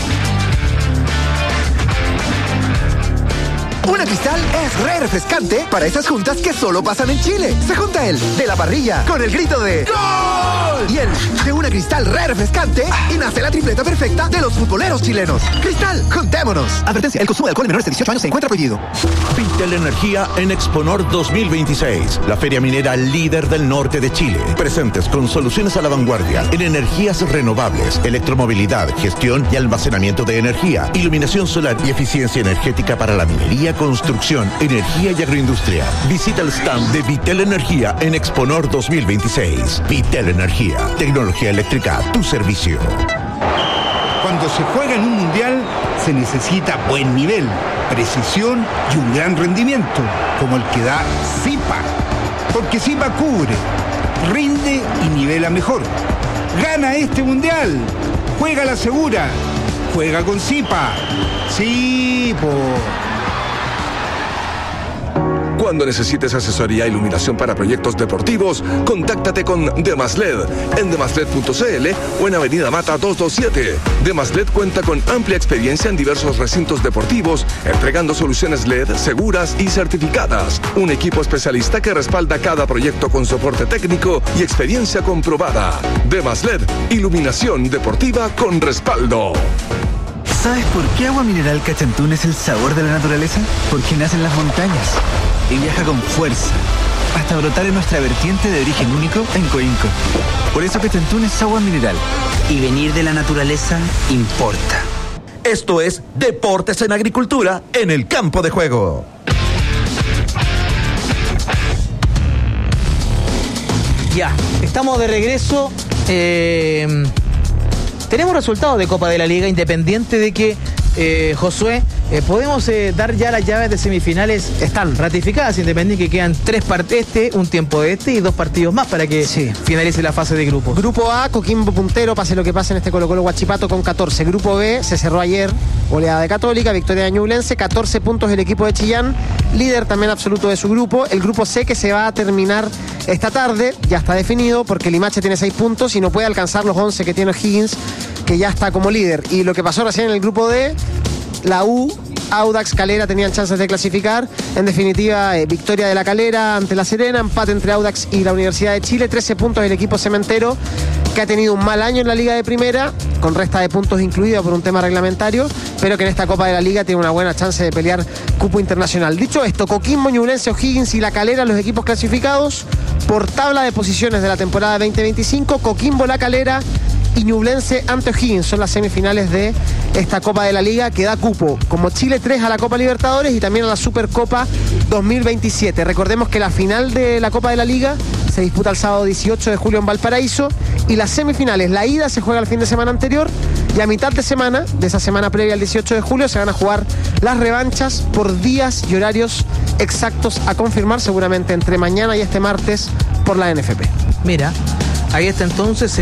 Una Cristal es re refrescante para esas juntas que solo pasan en Chile. Se junta el de la parrilla con el grito de ¡Gol! Y el de una Cristal re refrescante y nace la tripleta perfecta de los futboleros chilenos. Cristal, juntémonos. Advertencia, el consumo de alcohol en menores de 18 años se encuentra prohibido. Vitel Energía en Exponor 2026, la feria minera líder del norte de Chile. Presentes con soluciones a la vanguardia en energías renovables, electromovilidad, gestión y almacenamiento de energía, iluminación solar y eficiencia energética para la minería, construcción, energía y agroindustria. Visita el stand de Vitel Energía en Exponor 2026. Vitel Energía, tecnología eléctrica a tu servicio. Cuando se juega en un mundial, se necesita buen nivel, precisión y un gran rendimiento, como el que da Zipa. Porque Zipa cubre, rinde y nivela mejor. Gana este mundial, juega la segura, juega con Zipa. Sí, po. Cuando necesites asesoría e iluminación para proyectos deportivos, contáctate con Demasled en demasled.cl o en Avenida Mata 227. Demasled cuenta con amplia experiencia en diversos recintos deportivos, entregando soluciones LED seguras y certificadas. Un equipo especialista que respalda cada proyecto con soporte técnico y experiencia comprobada. Demasled, iluminación deportiva con respaldo. ¿Sabes por qué Agua Mineral Cachantún es el sabor de la naturaleza? Porque nace en las montañas y viaja con fuerza hasta brotar en nuestra vertiente de origen único en Coinco. Por eso Cachantún es agua mineral. Y venir de la naturaleza importa. Esto es Deportes en Agricultura en el campo de juego. Ya, estamos de regreso. Tenemos resultados de Copa de la Liga, independiente de que, Josué, podemos dar ya las llaves de semifinales. Están ratificadas, independiente que quedan 3 partidos, un tiempo de y 2 partidos más para que finalice la fase de grupos. Grupo A, Coquimbo puntero, pase lo que pase en este Colo-Colo Huachipato con 14. Grupo B, se cerró ayer, goleada de Católica, victoria de Ñublense, 14 puntos el equipo de Chillán, líder también absoluto de su grupo. El grupo C, que se va a terminar esta tarde, ya está definido, porque Limache tiene 6 puntos y no puede alcanzar los 11 que tiene O'Higgins, que ya está como líder. Y lo que pasó recién en el grupo D, la U, Audax, Calera tenían chances de clasificar. En definitiva, victoria de la Calera ante la Serena, empate entre Audax y la Universidad de Chile, 13 puntos el equipo cementero, que ha tenido un mal año en la Liga de Primera, con resta de puntos incluida por un tema reglamentario, pero que en esta Copa de la Liga tiene una buena chance de pelear cupo internacional. Dicho esto, Coquimbo, Ñublense, O'Higgins y la Calera, los equipos clasificados por tabla de posiciones de la temporada 2025. Coquimbo, la Calera y Ñublense ante O'Higgins son las semifinales de esta Copa de la Liga, que da cupo como Chile 3 a la Copa Libertadores y también a la Supercopa 2027. Recordemos que la final de la Copa de la Liga se disputa el sábado 18 de julio en Valparaíso, y las semifinales, la ida se juega el fin de semana anterior, y a mitad de semana, de esa semana previa al 18 de julio, se van a jugar las revanchas por días y horarios exactos a confirmar seguramente entre mañana y este martes por la NFP. Mira, ahí está entonces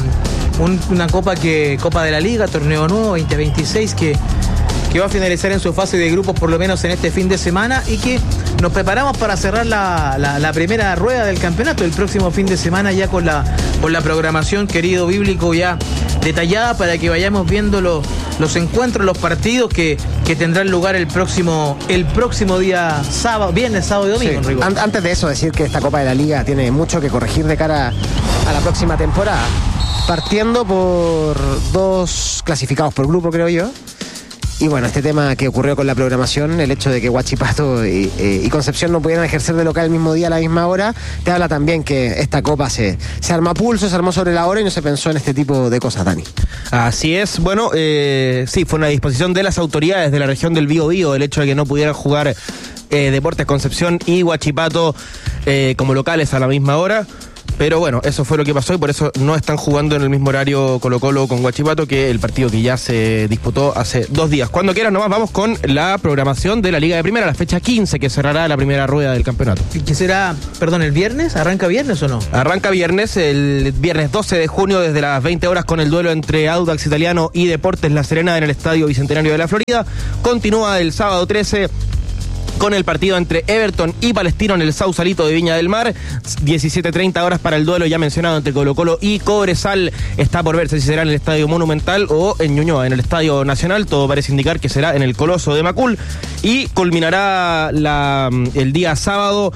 una Copa de la Liga, torneo nuevo 2026 que va a finalizar en su fase de grupos por lo menos en este fin de semana, y que nos preparamos para cerrar la primera rueda del campeonato el próximo fin de semana, ya con la programación, querido Bíblico, ya detallada, para que vayamos viendo los encuentros, los partidos que tendrán lugar el próximo día sábado, viernes, sábado y domingo. Sí. Antes de eso, decir que esta Copa de la Liga tiene mucho que corregir de cara a la próxima temporada, partiendo por 2 clasificados por grupo, creo yo, Y bueno, este tema que ocurrió con la programación, el hecho de que Huachipato y Concepción no pudieran ejercer de local el mismo día a la misma hora, te habla también que esta copa se arma a pulso, se armó sobre la hora y no se pensó en este tipo de cosas, Dani. Así es, bueno, sí, fue una disposición de las autoridades de la región del Biobío, el hecho de que no pudieran jugar Deportes Concepción y Huachipato como locales a la misma hora. Pero bueno, eso fue lo que pasó y por eso no están jugando en el mismo horario Colo-Colo con Huachipato que el partido que ya se disputó hace 2 días. Cuando quieras nomás vamos con la programación de la Liga de Primera, la fecha 15 que cerrará la primera rueda del campeonato. ¿Qué será, perdón, el viernes? ¿Arranca viernes o no? Arranca viernes, el viernes 12 de junio desde las 20 horas con el duelo entre Audax Italiano y Deportes La Serena en el Estadio Bicentenario de la Florida. Continúa el sábado 13 con el partido entre Everton y Palestino en el Sausalito de Viña del Mar. 17:30 horas para el duelo ya mencionado entre Colo-Colo y Cobresal. Está por verse si será en el Estadio Monumental o en Ñuñoa, en el Estadio Nacional. Todo parece indicar que será en el Coloso de Macul. Y culminará el día sábado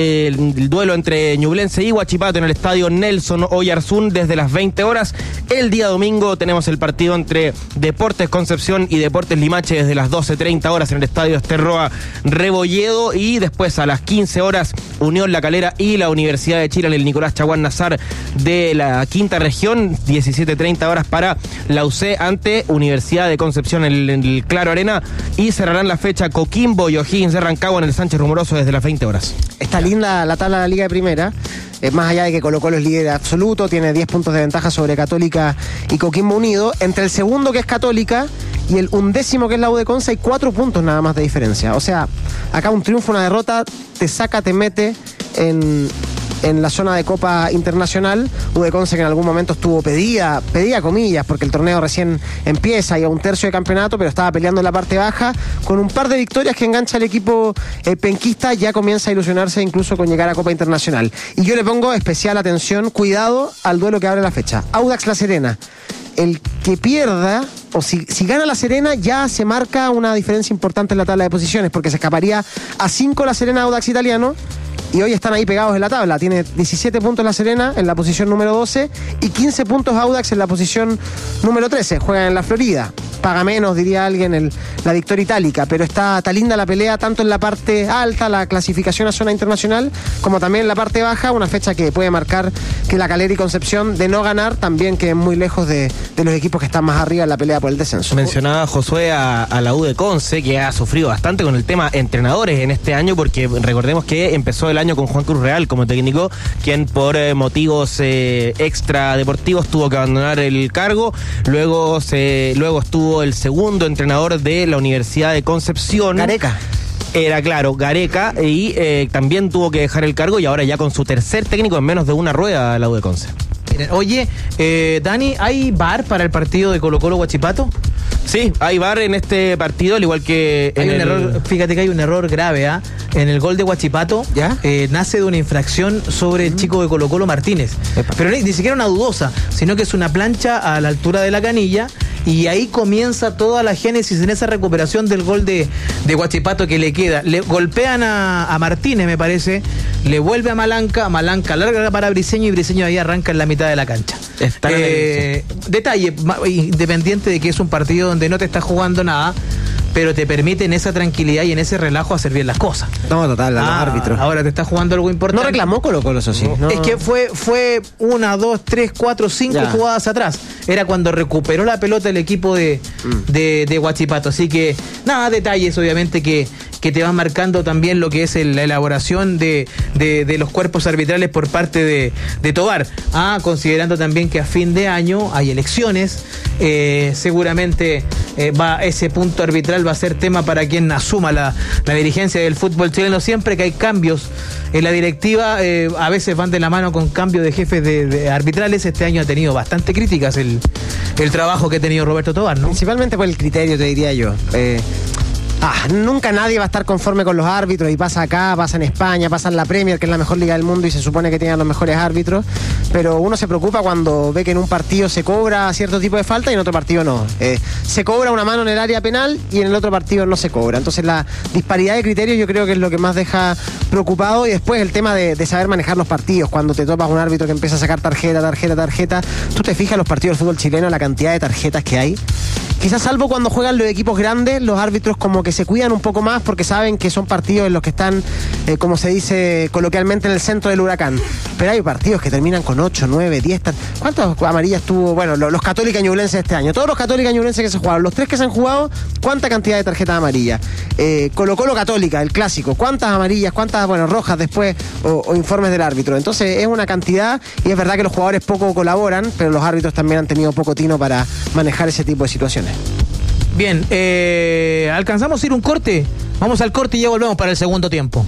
el duelo entre Ñublense y Huachipato en el Estadio Nelson Oyarzún desde las 20 horas. El día domingo tenemos el partido entre Deportes Concepción y Deportes Limache desde las 12:30 horas en el Estadio Esterroa Rebolledo, y después a las 15 horas Unión La Calera y la Universidad de Chile en el Nicolás Chaguán Nazar de la quinta región. 17:30 horas para la UC ante Universidad de Concepción en el Claro Arena, y cerrarán la fecha Coquimbo y O'Higgins de Rancagua en el Sánchez Rumoroso desde las 20 horas. Está linda la tabla de la Liga de Primera. Más allá de que Colo-Colo es líder absoluto, tiene 10 puntos de ventaja sobre Católica y Coquimbo Unido. Entre el segundo, que es Católica, y el 11º, que es la U de Conce, hay 4 puntos nada más de diferencia. O sea, acá un triunfo, una derrota, te saca, te mete en la zona de Copa Internacional. U de Conce, que en algún momento estuvo pedía comillas, porque el torneo recién empieza y a un tercio de campeonato, pero estaba peleando en la parte baja. Con un par de victorias que engancha el equipo penquista, ya comienza a ilusionarse incluso con llegar a Copa Internacional. Y yo le pongo especial atención, cuidado al duelo que abre la fecha. Audax La Serena. El que pierda, o si gana La Serena, ya se marca una diferencia importante en la tabla de posiciones, porque se escaparía a 5 La Serena, Audax Italiano, y hoy están ahí pegados en la tabla. Tiene 17 puntos La Serena en la posición número 12 y 15 puntos Audax en la posición número 13. Juegan en la Florida. Paga menos, diría alguien, la victoria itálica, pero está linda la pelea, tanto en la parte alta, la clasificación a zona internacional, como también en la parte baja, una fecha que puede marcar que La Calera y Concepción, de no ganar, también queden muy lejos de los equipos que están más arriba en la pelea por el descenso. Mencionaba Josué a la U de Conce, que ha sufrido bastante con el tema entrenadores en este año, porque recordemos que empezó el año con Juan Cruz Real como técnico, quien por motivos extra deportivos tuvo que abandonar el cargo. Luego estuvo el segundo entrenador de la Universidad de Concepción, Gareca. Era claro, Gareca, y también tuvo que dejar el cargo, y ahora ya con su tercer técnico en menos de una rueda la U de Conce. Oye, Dani, ¿hay VAR para el partido de Colo-Colo Huachipato? Sí, hay VAR en este partido, al igual que hay un error, fíjate que hay un error grave, ¿ah? En el gol de Huachipato, ¿ya? Nace de una infracción sobre el chico de Colo-Colo, Martínez. Pero ni siquiera una dudosa, sino que es una plancha a la altura de la canilla, y ahí comienza toda la génesis en esa recuperación del gol de Huachipato que le queda. Le golpean a Martínez, me parece, le vuelve a Malanca larga para Briseño, y Briseño ahí arranca en la mitad de la cancha. Detalle, independiente de que es un partido donde no te estás jugando nada, pero te permite en esa tranquilidad y en ese relajo hacer bien las cosas. No, total, los árbitros. Ahora te está jugando algo importante. No reclamó Colo-Colo, eso sí. No. Es que fue 1, 2, 3, 4, 5 jugadas atrás. Era cuando recuperó la pelota el equipo de Huachipato. Así que, nada, detalles obviamente que te van marcando también lo que es la elaboración de los cuerpos arbitrales por parte de Tobar. Considerando también que a fin de año hay elecciones, seguramente ese punto arbitral va a ser tema para quien asuma la dirigencia del fútbol chileno. Siempre que hay cambios en la directiva, a veces van de la mano con cambio de jefes de arbitrales. Este año ha tenido bastante críticas el trabajo que ha tenido Roberto Tobar, ¿no? Principalmente por el criterio, te diría yo. Nunca nadie va a estar conforme con los árbitros y pasa acá, pasa en España, pasa en la Premier, que es la mejor liga del mundo y se supone que tienen los mejores árbitros, pero uno se preocupa cuando ve que en un partido se cobra cierto tipo de falta y en otro partido no. Se cobra una mano en el área penal y en el otro partido no se cobra. Entonces la disparidad de criterios yo creo que es lo que más deja preocupado, y después el tema de saber manejar los partidos. Cuando te topas un árbitro que empieza a sacar tarjeta, tú te fijas en los partidos de fútbol chileno la cantidad de tarjetas que hay. Quizás salvo cuando juegan los equipos grandes, los árbitros como que se cuidan un poco más porque saben que son partidos en los que están, como se dice coloquialmente, en el centro del huracán. Pero hay partidos que terminan con 8, 9, 10... ¿Cuántas amarillas tuvo? Bueno, los Católica Ñublense este año. Todos los Católica Ñublense que se jugaron, los 3 que se han jugado, ¿cuánta cantidad de tarjetas amarillas? Colo-Colo Católica, el clásico. ¿Cuántas amarillas? ¿Cuántas, rojas después? O informes del árbitro. Entonces es una cantidad, y es verdad que los jugadores poco colaboran, pero los árbitros también han tenido poco tino para manejar ese tipo de situaciones. Bien, ¿alcanzamos a ir un corte? Vamos al corte y ya volvemos para el segundo tiempo.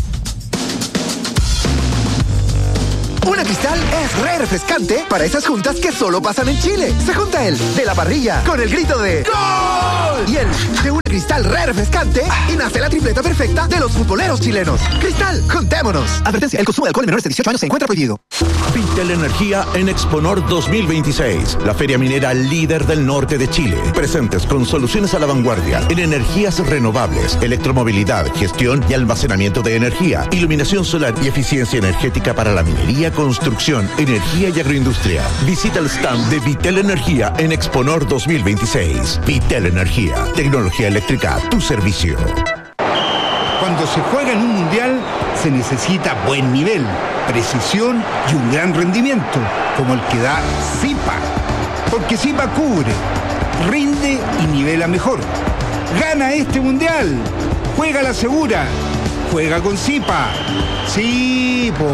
Una Cristal es re refrescante para esas juntas que solo pasan en Chile. Se junta el de la parrilla con el grito de ¡Gol! Y el de una Cristal re refrescante y nace la tripleta perfecta de los futboleros chilenos. Cristal, juntémonos. Advertencia, el consumo de alcohol en menores de 18 años se encuentra prohibido. Vitel Energía en Exponor 2026, la feria minera líder del norte de Chile. Presentes con soluciones a la vanguardia en energías renovables, electromovilidad, gestión y almacenamiento de energía, iluminación solar y eficiencia energética para la minería, construcción, energía y agroindustria. Visita el stand de Vitel Energía en Exponor 2026. Vitel Energía, tecnología eléctrica a tu servicio. Cuando se juega en un mundial se necesita buen nivel, precisión y un gran rendimiento, como el que da Zipa. Porque Zipa cubre, rinde y nivela mejor. Gana este mundial, juega la segura, juega con Zipa. Zipo.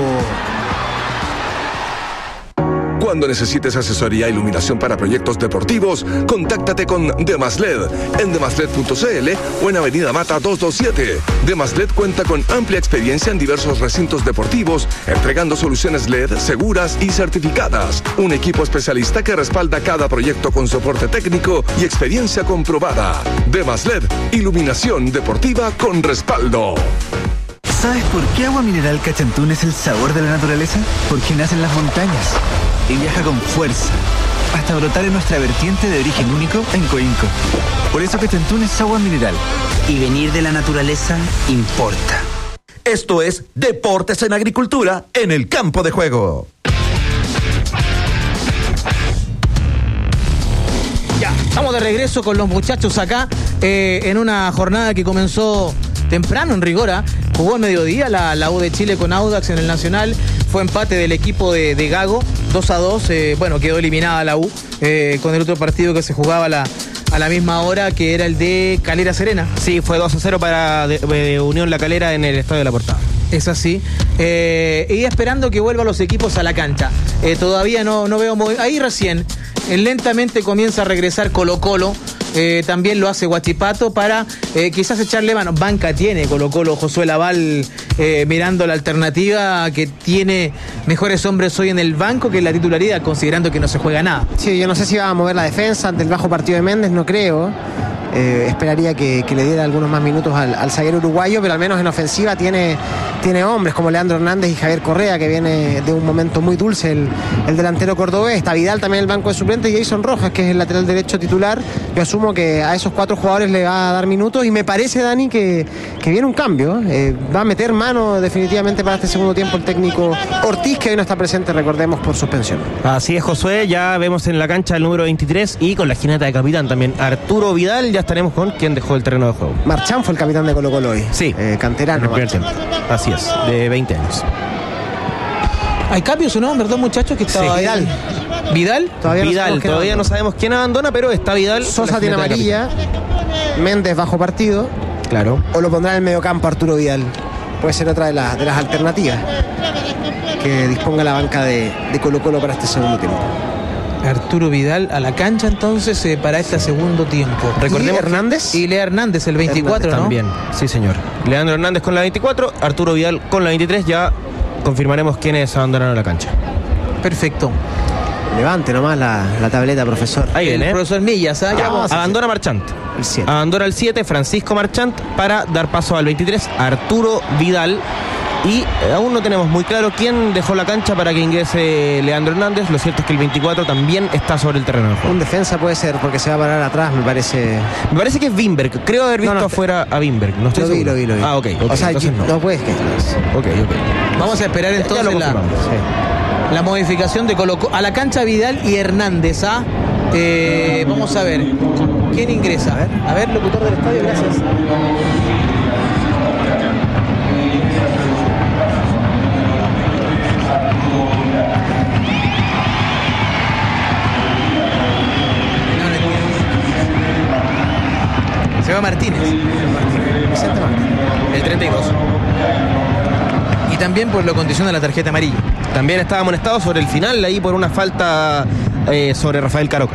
Cuando necesites asesoría e iluminación para proyectos deportivos, contáctate con Demasled en demasled.cl o en Avenida Mata 227. Demasled cuenta con amplia experiencia en diversos recintos deportivos, entregando soluciones LED seguras y certificadas. Un equipo especialista que respalda cada proyecto con soporte técnico y experiencia comprobada. Demasled, iluminación deportiva con respaldo. ¿Sabes por qué Agua Mineral Cachantún es el sabor de la naturaleza? Porque nace en las montañas y viaja con fuerza hasta brotar en nuestra vertiente de origen único en Coinco. Por eso Cachantún es agua mineral. Y venir de la naturaleza importa. Esto es Deportes en Agricultura en el campo de juego. Ya, estamos de regreso con los muchachos acá en una jornada que comenzó temprano en rigor. Jugó al mediodía la U de Chile con Audax en el Nacional. Fue empate del equipo de Gago, 2-2. Bueno, quedó eliminada la U con el otro partido que se jugaba a la misma hora, que era el de Calera Serena. Sí, fue 2-0 para Unión La Calera en el Estadio de la Portada. Es así. Y esperando que vuelvan los equipos a la cancha. Todavía no veo... Ahí recién, lentamente comienza a regresar Colo-Colo. También lo hace Huachipato para quizás echarle mano. Banca tiene Colo-Colo, Josué Laval mirando la alternativa, que tiene mejores hombres hoy en el banco que en la titularidad, considerando que no se juega nada. Sí, yo no sé si va a mover la defensa ante el bajo partido de Méndez, no creo. Esperaría que le diera algunos más minutos al zaguero uruguayo, pero al menos en ofensiva tiene hombres como Leandro Hernández y Javier Correa, que viene de un momento muy dulce el delantero cordobés. Está Vidal también en el banco de suplentes, y Jason Rojas, que es el lateral derecho titular. Yo asumo que a esos 4 jugadores le va a dar minutos, y me parece, Dani, que viene un cambio. Va a meter mano definitivamente para este segundo tiempo el técnico Ortiz, que hoy no está presente, recordemos, por suspensión. Así es, Josué, ya vemos en la cancha el número 23 y con la jineta de capitán también Arturo Vidal. Ya estaremos con quien dejó el terreno de juego. Marchán fue el capitán de Colo-Colo hoy. Sí, canterano. Así es, de 20 años. ¿Hay cambios o no, verdad, muchachos? Que estaba sí, Vidal. ¿Vidal? Todavía no sabemos quién abandona, pero está Vidal. Sosa tiene amarilla, Méndez bajo partido. Claro. O lo pondrá en el mediocampo Arturo Vidal. Puede ser otra de las alternativas que disponga la banca de Colo-Colo para este segundo tiempo. Arturo Vidal a la cancha entonces para este segundo tiempo. Recordemos Hernández. Y Lea Hernández, el 24, Hernández, ¿no? También, sí señor. Leandro Hernández con la 24, Arturo Vidal con la 23. Ya confirmaremos quiénes abandonaron la cancha. Perfecto. Levante nomás la tableta, profesor. Ahí viene. El profesor Millas, ¿ah? Ya vamos. Abandona Marchant. El 7. Abandona el 7, Francisco Marchant, para dar paso al 23, Arturo Vidal. Y aún no tenemos muy claro quién dejó la cancha para que ingrese Leandro Hernández. Lo cierto es que el 24 también está sobre el terreno del juego. Un defensa puede ser, porque se va a parar atrás, me parece. Me parece que es Wimberg. Creo haber visto No, afuera a Wimberg. No estoy seguro. Lo vi. Ah, ok. O sea, entonces no puedes que Ok. Vamos a esperar Ya entonces lo confirmamos. la modificación de Colo-Colo a la cancha Vidal y Hernández. ¿Ah? Vamos a ver quién ingresa. A ver, locutor del estadio, gracias. Se va Martínez. Vicente Martínez. El 32. Y también pues lo condiciona la tarjeta amarilla. También estaba amonestado sobre el final, ahí por una falta sobre Rafael Caroca.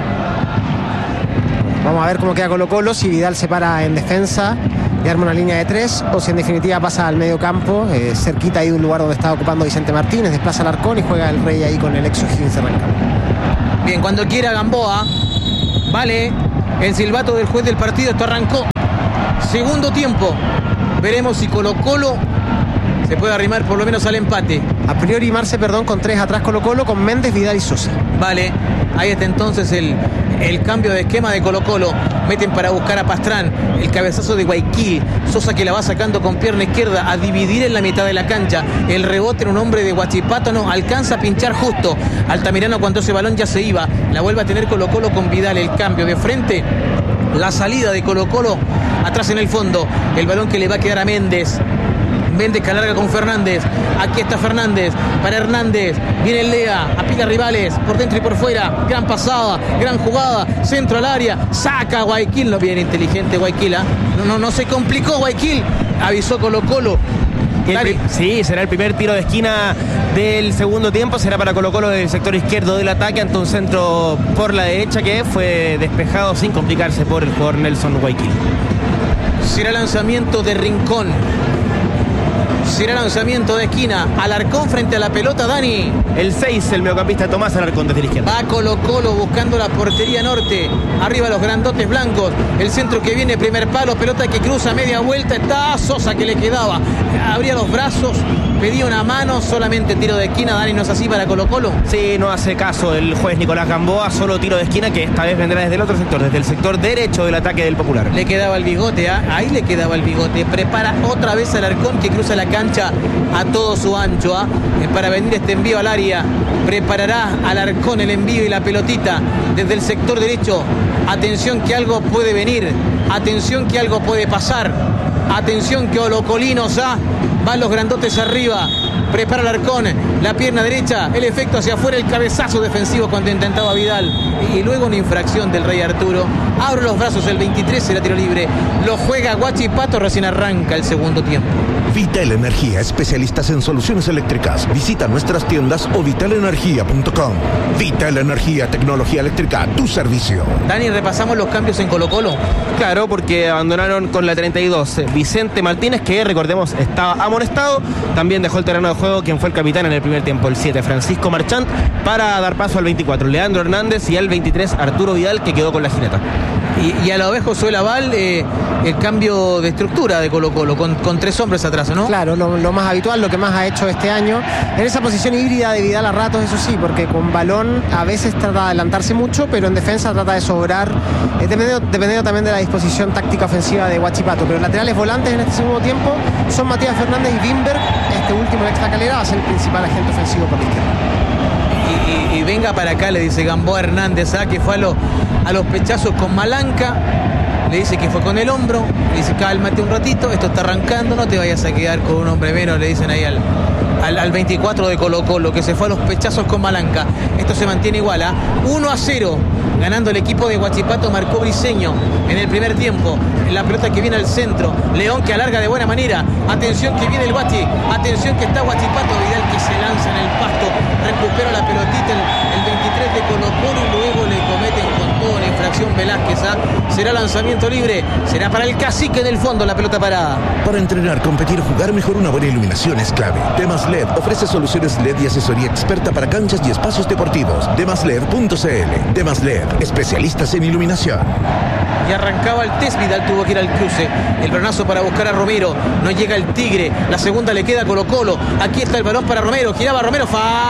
Vamos a ver cómo queda Colo-Colo, si Vidal se para en defensa y arma una línea de 3, o si en definitiva pasa al medio campo, cerquita ahí de un lugar donde estaba ocupando Vicente Martínez, desplaza al Arcón y juega el Rey ahí con el ex O'Higgins arrancando. Bien, cuando quiera Gamboa. Vale, el silbato del juez del partido. Esto arrancó. Segundo tiempo. Veremos si Colo-Colo se puede arrimar por lo menos al empate. A priori Marce, con 3 atrás Colo-Colo, con Méndez, Vidal y Sosa. Vale, ahí está entonces el cambio de esquema de Colo-Colo. Meten para buscar a Pastrán. El cabezazo de Guayaquil. Sosa que la va sacando con pierna izquierda a dividir en la mitad de la cancha. El rebote en un hombre de Huachipato no alcanza a pinchar justo. Altamirano cuando ese balón ya se iba. La vuelve a tener Colo-Colo con Vidal. El cambio de frente. La salida de Colo-Colo atrás en el fondo. El balón que le va a quedar a Méndez. Méndez que alarga con Fernández. Aquí está Fernández para Hernández. Viene el Lea, apica rivales por dentro y por fuera. Gran pasada, gran jugada. Centro al área. Saca a Guayaquil. No, bien inteligente Guayaquil. No se complicó Guayaquil. Avisó Colo-Colo. Sí, será el primer tiro de esquina del segundo tiempo. Será para Colo-Colo del sector izquierdo del ataque ante un centro por la derecha que fue despejado sin complicarse por el jugador Nelson Guayaquil. Será lanzamiento de Rincón. Será lanzamiento de esquina. Alarcón frente a la pelota, Dani. El 6, el mediocampista Tomás Alarcón desde la izquierda. Va Colo-Colo buscando la portería norte. Arriba los grandotes blancos. El centro que viene, primer palo. Pelota que cruza media vuelta. Está Sosa que le quedaba. Abría los brazos. Pedía una mano. Solamente tiro de esquina. Dani, ¿no es así para Colo-Colo? Sí, no hace caso el juez Nicolás Gamboa. Solo tiro de esquina que esta vez vendrá desde el otro sector. Desde el sector derecho del ataque del Popular. Le quedaba el bigote. Ahí le quedaba el bigote. Prepara otra vez Alarcón que cruza la cancha a todo su ancho para venir este envío al área. Preparará Alarcón el envío y la pelotita desde el sector derecho. Atención que algo puede venir. Atención que algo puede pasar. Atención que Olocolinos van los grandotes arriba. Prepara Alarcón, la pierna derecha, el efecto hacia afuera, el cabezazo defensivo cuando intentaba Vidal. Y luego una infracción del Rey Arturo. Abre los brazos el 23, será tiro libre. Lo juega Huachipato, recién arranca el segundo tiempo. Vital Energía, especialistas en soluciones eléctricas. Visita nuestras tiendas o vitalenergia.com. Vital Energía, tecnología eléctrica a tu servicio. Dani, repasamos los cambios en Colo-Colo. Claro, porque abandonaron con la 32 Vicente Martínez, que recordemos estaba amonestado. También dejó el terreno de juego quien fue el capitán en el primer tiempo, el 7 Francisco Marchant, para dar paso al 24 Leandro Hernández y al 23 Arturo Vidal, que quedó con la jineta. Y a la vez Josué Laval, el cambio de estructura de Colo-Colo, con 3 hombres atrás, ¿no? Claro, lo más habitual, lo que más ha hecho este año. En esa posición híbrida de Vidal a ratos, eso sí, porque con balón a veces trata de adelantarse mucho, pero en defensa trata de sobrar, dependiendo también de la disposición táctica ofensiva de Huachipato. Pero laterales volantes en este segundo tiempo son Matías Fernández y Wimberg. Este último, el extra calera, va a ser el principal agente ofensivo por la izquierda. Y venga para acá, le dice Gamboa Hernández, que fue a los pechazos con Malanca. Le dice que fue con el hombro. Le dice, cálmate un ratito, esto está arrancando, no te vayas a quedar con un hombre menos. Le dicen ahí al 24 de Colo-Colo, que se fue a los pechazos con Malanca. Esto se mantiene igual, 1-0. Ganando el equipo de Huachipato, marcó Briseño en el primer tiempo. La pelota que viene al centro. León que alarga de buena manera. Atención que viene el Guachi. Atención que está Huachipato. Vidal que se lanza en el pasto. Recupera la pelotita el 23 de Colo-Colo y luego le cometen con toda una infracción infracción Velázquez. Será lanzamiento libre, será para el Cacique en el fondo, la pelota parada. Para entrenar, competir, jugar mejor, una buena iluminación es clave. Demas LED ofrece soluciones LED y asesoría experta para canchas y espacios deportivos. Demasled.cl. Demas LED, especialistas en iluminación. Y arrancaba el test, Vidal tuvo que ir al cruce. El balonazo para buscar a Romero. No llega el Tigre. La segunda le queda a Colo Colo. Aquí está el balón para Romero. Giraba Romero.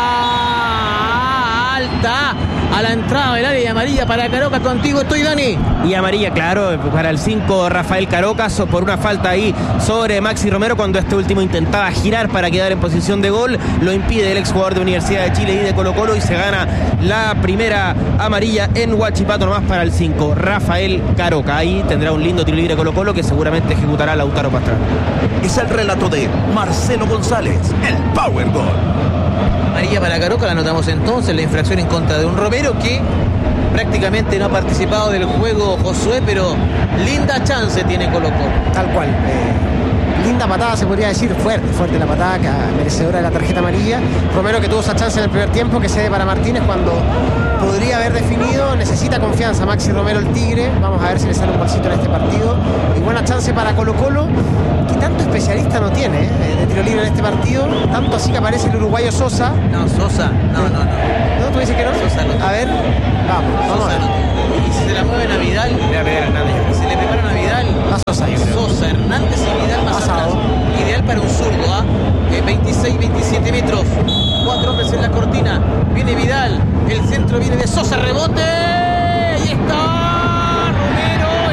Falta a la entrada del área amarilla para Caroca. Contigo estoy, Dani. Y amarilla, claro, para el 5 Rafael Carocas por una falta ahí sobre Maxi Romero cuando este último intentaba girar para quedar en posición de gol. Lo impide el exjugador de Universidad de Chile y de Colo Colo y se gana la primera amarilla en Huachipato, nomás para el 5 Rafael Caroca. Ahí tendrá un lindo tiro libre Colo Colo que seguramente ejecutará Lautaro Pastrana. Es el relato de Marcelo González, el Power Goal. Amarilla para Caroca, la notamos entonces, la infracción en contra de un Romero que prácticamente no ha participado del juego, Josué, pero linda chance tiene Colo Colo. Tal cual. Linda patada, se podría decir, fuerte la patada, merecedora de la tarjeta amarilla. Romero, que tuvo esa chance en el primer tiempo, que cede para Martínez cuando podría haber definido. Necesita confianza Maxi Romero, el Tigre. Vamos a ver si le sale un golcito en este partido. Y buena chance para Colo Colo, que tanto especialista no tiene de tiro libre en este partido. Tanto así que aparece el uruguayo Sosa. No, Sosa, no. ¿No? ¿Tú dices que no? Sosa no. A ver, vamos. Sosa no. Y si se la mueven a Vidal, Le va a pegar a Hernández. se le preparan a Vidal. a Sosa. Sosa, Hernández y Vidal más atrás. Ideal para un zurdo, 26-27 metros. 4 hombres en la cortina. Viene Vidal. El centro viene de Sosa. Rebote. Y está Romero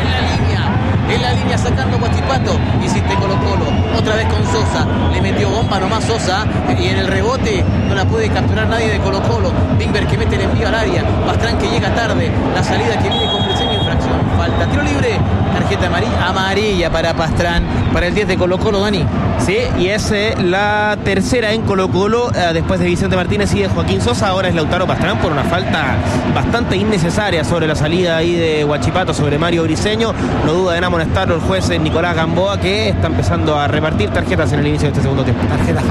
en la línea sacando Huachipato. Insiste Colo Colo. Otra vez con Sosa. Le metió bomba nomás Sosa. Y en el rebote no la puede capturar nadie de Colo Colo. Bingber que mete el envío al área. Pastrán que llega tarde. La salida que viene con presión y infracción. Falta. Tiro libre. Tarjeta amarilla para Pastrán. Para el 10 de Colo Colo, Dani. Sí, y es la tercera en Colo Colo, después de Vicente Martínez y de Joaquín Sosa. Ahora es Lautaro Pastrán por una falta bastante innecesaria sobre la salida ahí de Huachipato sobre Mario Briceño. No duda en amonestarlo el juez Nicolás Gamboa, que está empezando a repartir tarjetas en el inicio de este segundo tiempo. Tarjeta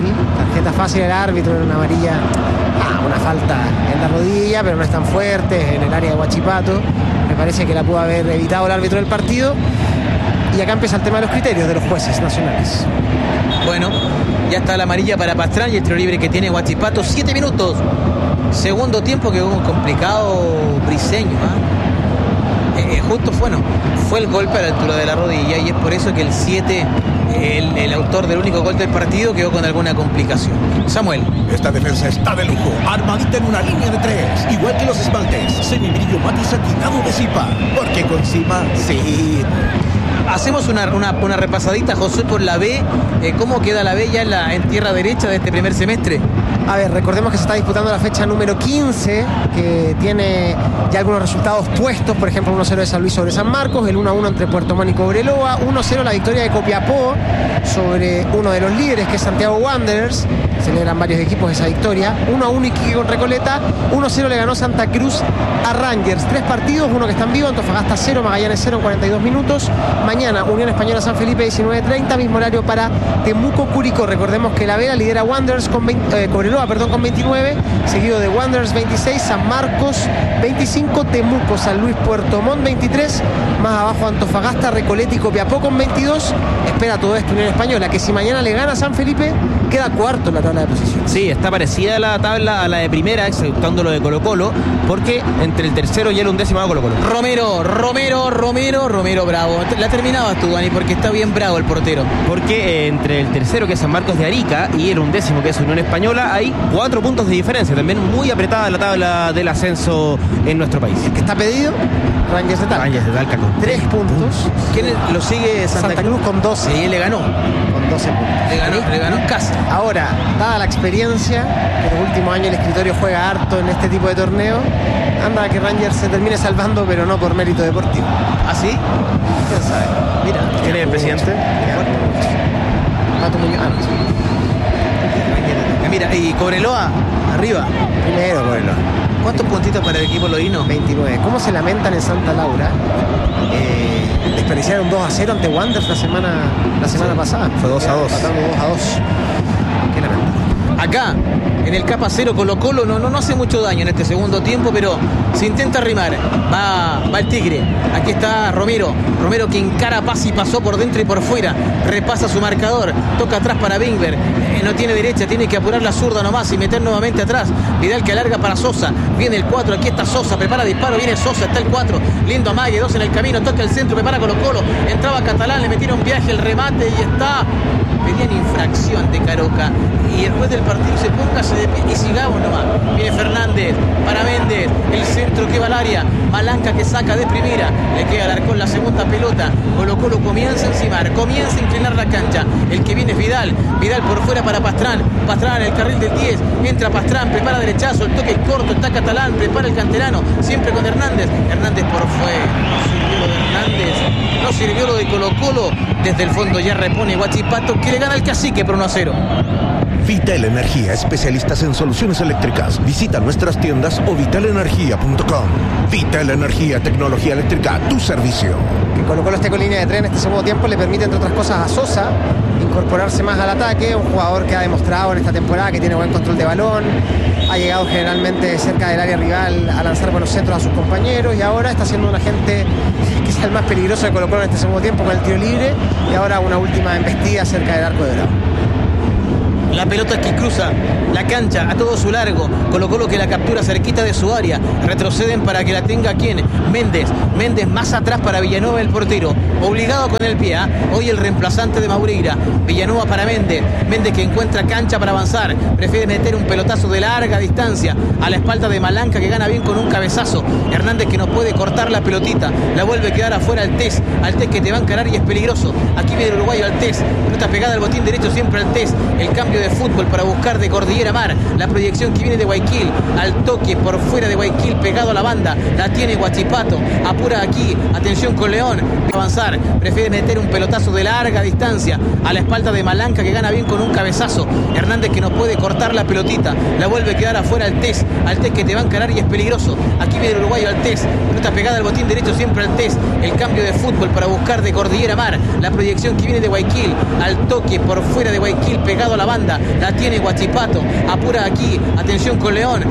fácil el árbitro en una amarilla. Una falta en la rodilla, pero no es tan fuerte, en el área de Huachipato. Me parece que la pudo haber evitado el árbitro del partido. Y acá empieza el tema de los criterios de los jueces nacionales. Bueno, ya está la amarilla para Pastrán y el tiro libre que tiene Huachipato. 7 minutos. Segundo tiempo que hubo complicado Briceño. Justo fue el golpe a la altura de la rodilla y es por eso que el 7, el autor del único gol del partido, quedó con alguna complicación. Samuel. Esta defensa está de lujo, armadita en una línea de 3, igual que los esmaltes, semibrillo mate satinado de Zipa, porque con Zipa, sí. Hacemos una repasadita, José, por la B. ¿Cómo queda la B ya en tierra derecha de este primer semestre? A ver, recordemos que se está disputando la fecha número 15, que tiene ya algunos resultados puestos, por ejemplo 1-0 de San Luis sobre San Marcos, el 1-1 entre Puerto Montt y Cobreloa, 1-0 la victoria de Copiapó sobre uno de los líderes, que es Santiago Wanderers. Celebran varios equipos esa victoria. 1-1 Iquique con Recoleta, 1-0 le ganó Santa Cruz a Rangers. 3 partidos, uno que está en vivo, Antofagasta 0, Magallanes 0 en 42 minutos. Mañana Unión Española San Felipe 19:30, mismo horario para Temuco Curicó. Recordemos que la Vela lidera Wanderers con Cobreloa con 29, seguido de Wanderers 26, San Marcos 25, Temuco, San Luis, Puerto Montt 23, más abajo Antofagasta, Recoleta y Copiapó con 22. Espera todo esto Unión Española, que si mañana le gana a San Felipe, queda cuarto en la tabla de posiciones. Sí, está parecida la tabla a la de primera, exceptuando lo de Colo Colo, porque entre el tercero y el undécimo va Colo Colo. Romero bravo. La terminabas tú, Dani, porque está bien bravo el portero. Porque entre el tercero, que es San Marcos de Arica, y el undécimo, que es Unión Española, hay 4 puntos de diferencia. También muy apretada la tabla del ascenso en nuestro país. El que está pedido, Rangers de Talca con 3 puntos. ¿Quién lo sigue? Santa Cruz con 12. Y él le ganó. Con 12 puntos. Le ganó en casa. Ahora, dada la experiencia, que en los últimos años el escritorio juega harto en este tipo de torneo, anda que Rangers se termine salvando, pero no por mérito deportivo. ¿Ah, sí? ¿Quién sabe? Mira, ¿quién es el presidente? Pato Muñoz. Mira, y Cobreloa, arriba. Primero Cobreloa. ¿Cuántos puntitos para el equipo loíno? 29. ¿Cómo se lamentan en Santa Laura? Desperdiciaron 2-0 ante Wanderers la semana pasada. Fue 2-2. Empatando 2-2. Qué lamentable. Acá, en el capa cero, Colo-Colo no hace mucho daño en este segundo tiempo, pero se intenta arrimar. Va el Tigre. Aquí está Romero que encara pase y pasó por dentro y por fuera. Repasa su marcador. Toca atrás para Bingber. No tiene derecha, tiene que apurar la zurda nomás y meter nuevamente atrás. Vidal que alarga para Sosa. Viene el 4, aquí está Sosa, prepara disparo, viene Sosa, está el 4. Lindo amague, 2 en el camino, toca el centro, prepara Colo-Colo. Entraba Catalán, le metieron viaje, el remate y está. Pedían infracción de Caroca. Y el juez del partido se póngase de pie y sigamos nomás. Viene Fernández para Méndez. El centro que va al área. Malanca que saca de primera. Le queda al arcón la segunda pelota. Colo-Colo comienza a encimar. Comienza a inclinar la cancha. El que viene es Vidal. Vidal por fuera para Pastrán. Pastrán en el carril del 10. Entra Pastrán, prepara derechazo. El toque corto. Está Catalán. Prepara el canterano. Siempre con Hernández. Hernández por fuera. No sirvió lo de Hernández. No sirvió lo de Colo-Colo. Desde el fondo ya repone Huachipato, que le gana al Cacique por 1-0. Vital Energía, especialistas en soluciones eléctricas. Visita nuestras tiendas o vitalenergia.com. Vital Energía, tecnología eléctrica a tu servicio. Que Colo-Colo esté con línea de tren este segundo tiempo le permite, entre otras cosas, a Sosa incorporarse más al ataque. Un jugador que ha demostrado en esta temporada que tiene buen control de balón. Ha llegado generalmente cerca del área rival a lanzar buenos centros a sus compañeros y ahora está siendo un agente quizás el más peligroso de Colo-Colo en este segundo tiempo con el tiro libre y ahora una última embestida cerca del arco de Bravo. La pelota que cruza la cancha a todo su largo. Colo-Colo que la captura cerquita de su área. Retroceden para que la tenga ¿quién? Méndez. Méndez más atrás para Villanueva, el portero. Obligado con el pie. Hoy el reemplazante de Maureira. Villanueva para Méndez. Méndez que encuentra cancha para avanzar. Prefiere meter un pelotazo de larga distancia a la espalda de Malanca, que gana bien con un cabezazo. Hernández que no puede cortar la pelotita. La vuelve a quedar afuera Altés. Altés que te va a encarar y es peligroso. Aquí viene el uruguayo Altés. Pelota pegada al botín derecho siempre Altés. El cambio de fútbol para buscar de Cordillera Mar. La proyección que viene de Guayaquil. Al toque por fuera de Guayaquil, pegado a la banda. La tiene Huachipato. Apura aquí. Atención con León. Avanzar. Prefiere meter un pelotazo de larga distancia a la espalda de Malanca, que gana bien con un cabezazo. Hernández que no puede cortar la pelotita. La vuelve a quedar afuera Altés. Altés que te va a encarar y es peligroso. Aquí viene el uruguayo Altés. Pelota pegada al botín derecho siempre Altés. El cambio de fútbol para buscar de Cordillera Mar. La proyección que viene de Guayaquil. Al toque por fuera de Guayaquil, pegado a la banda. La tiene Huachipato. Apura aquí. Atención con León.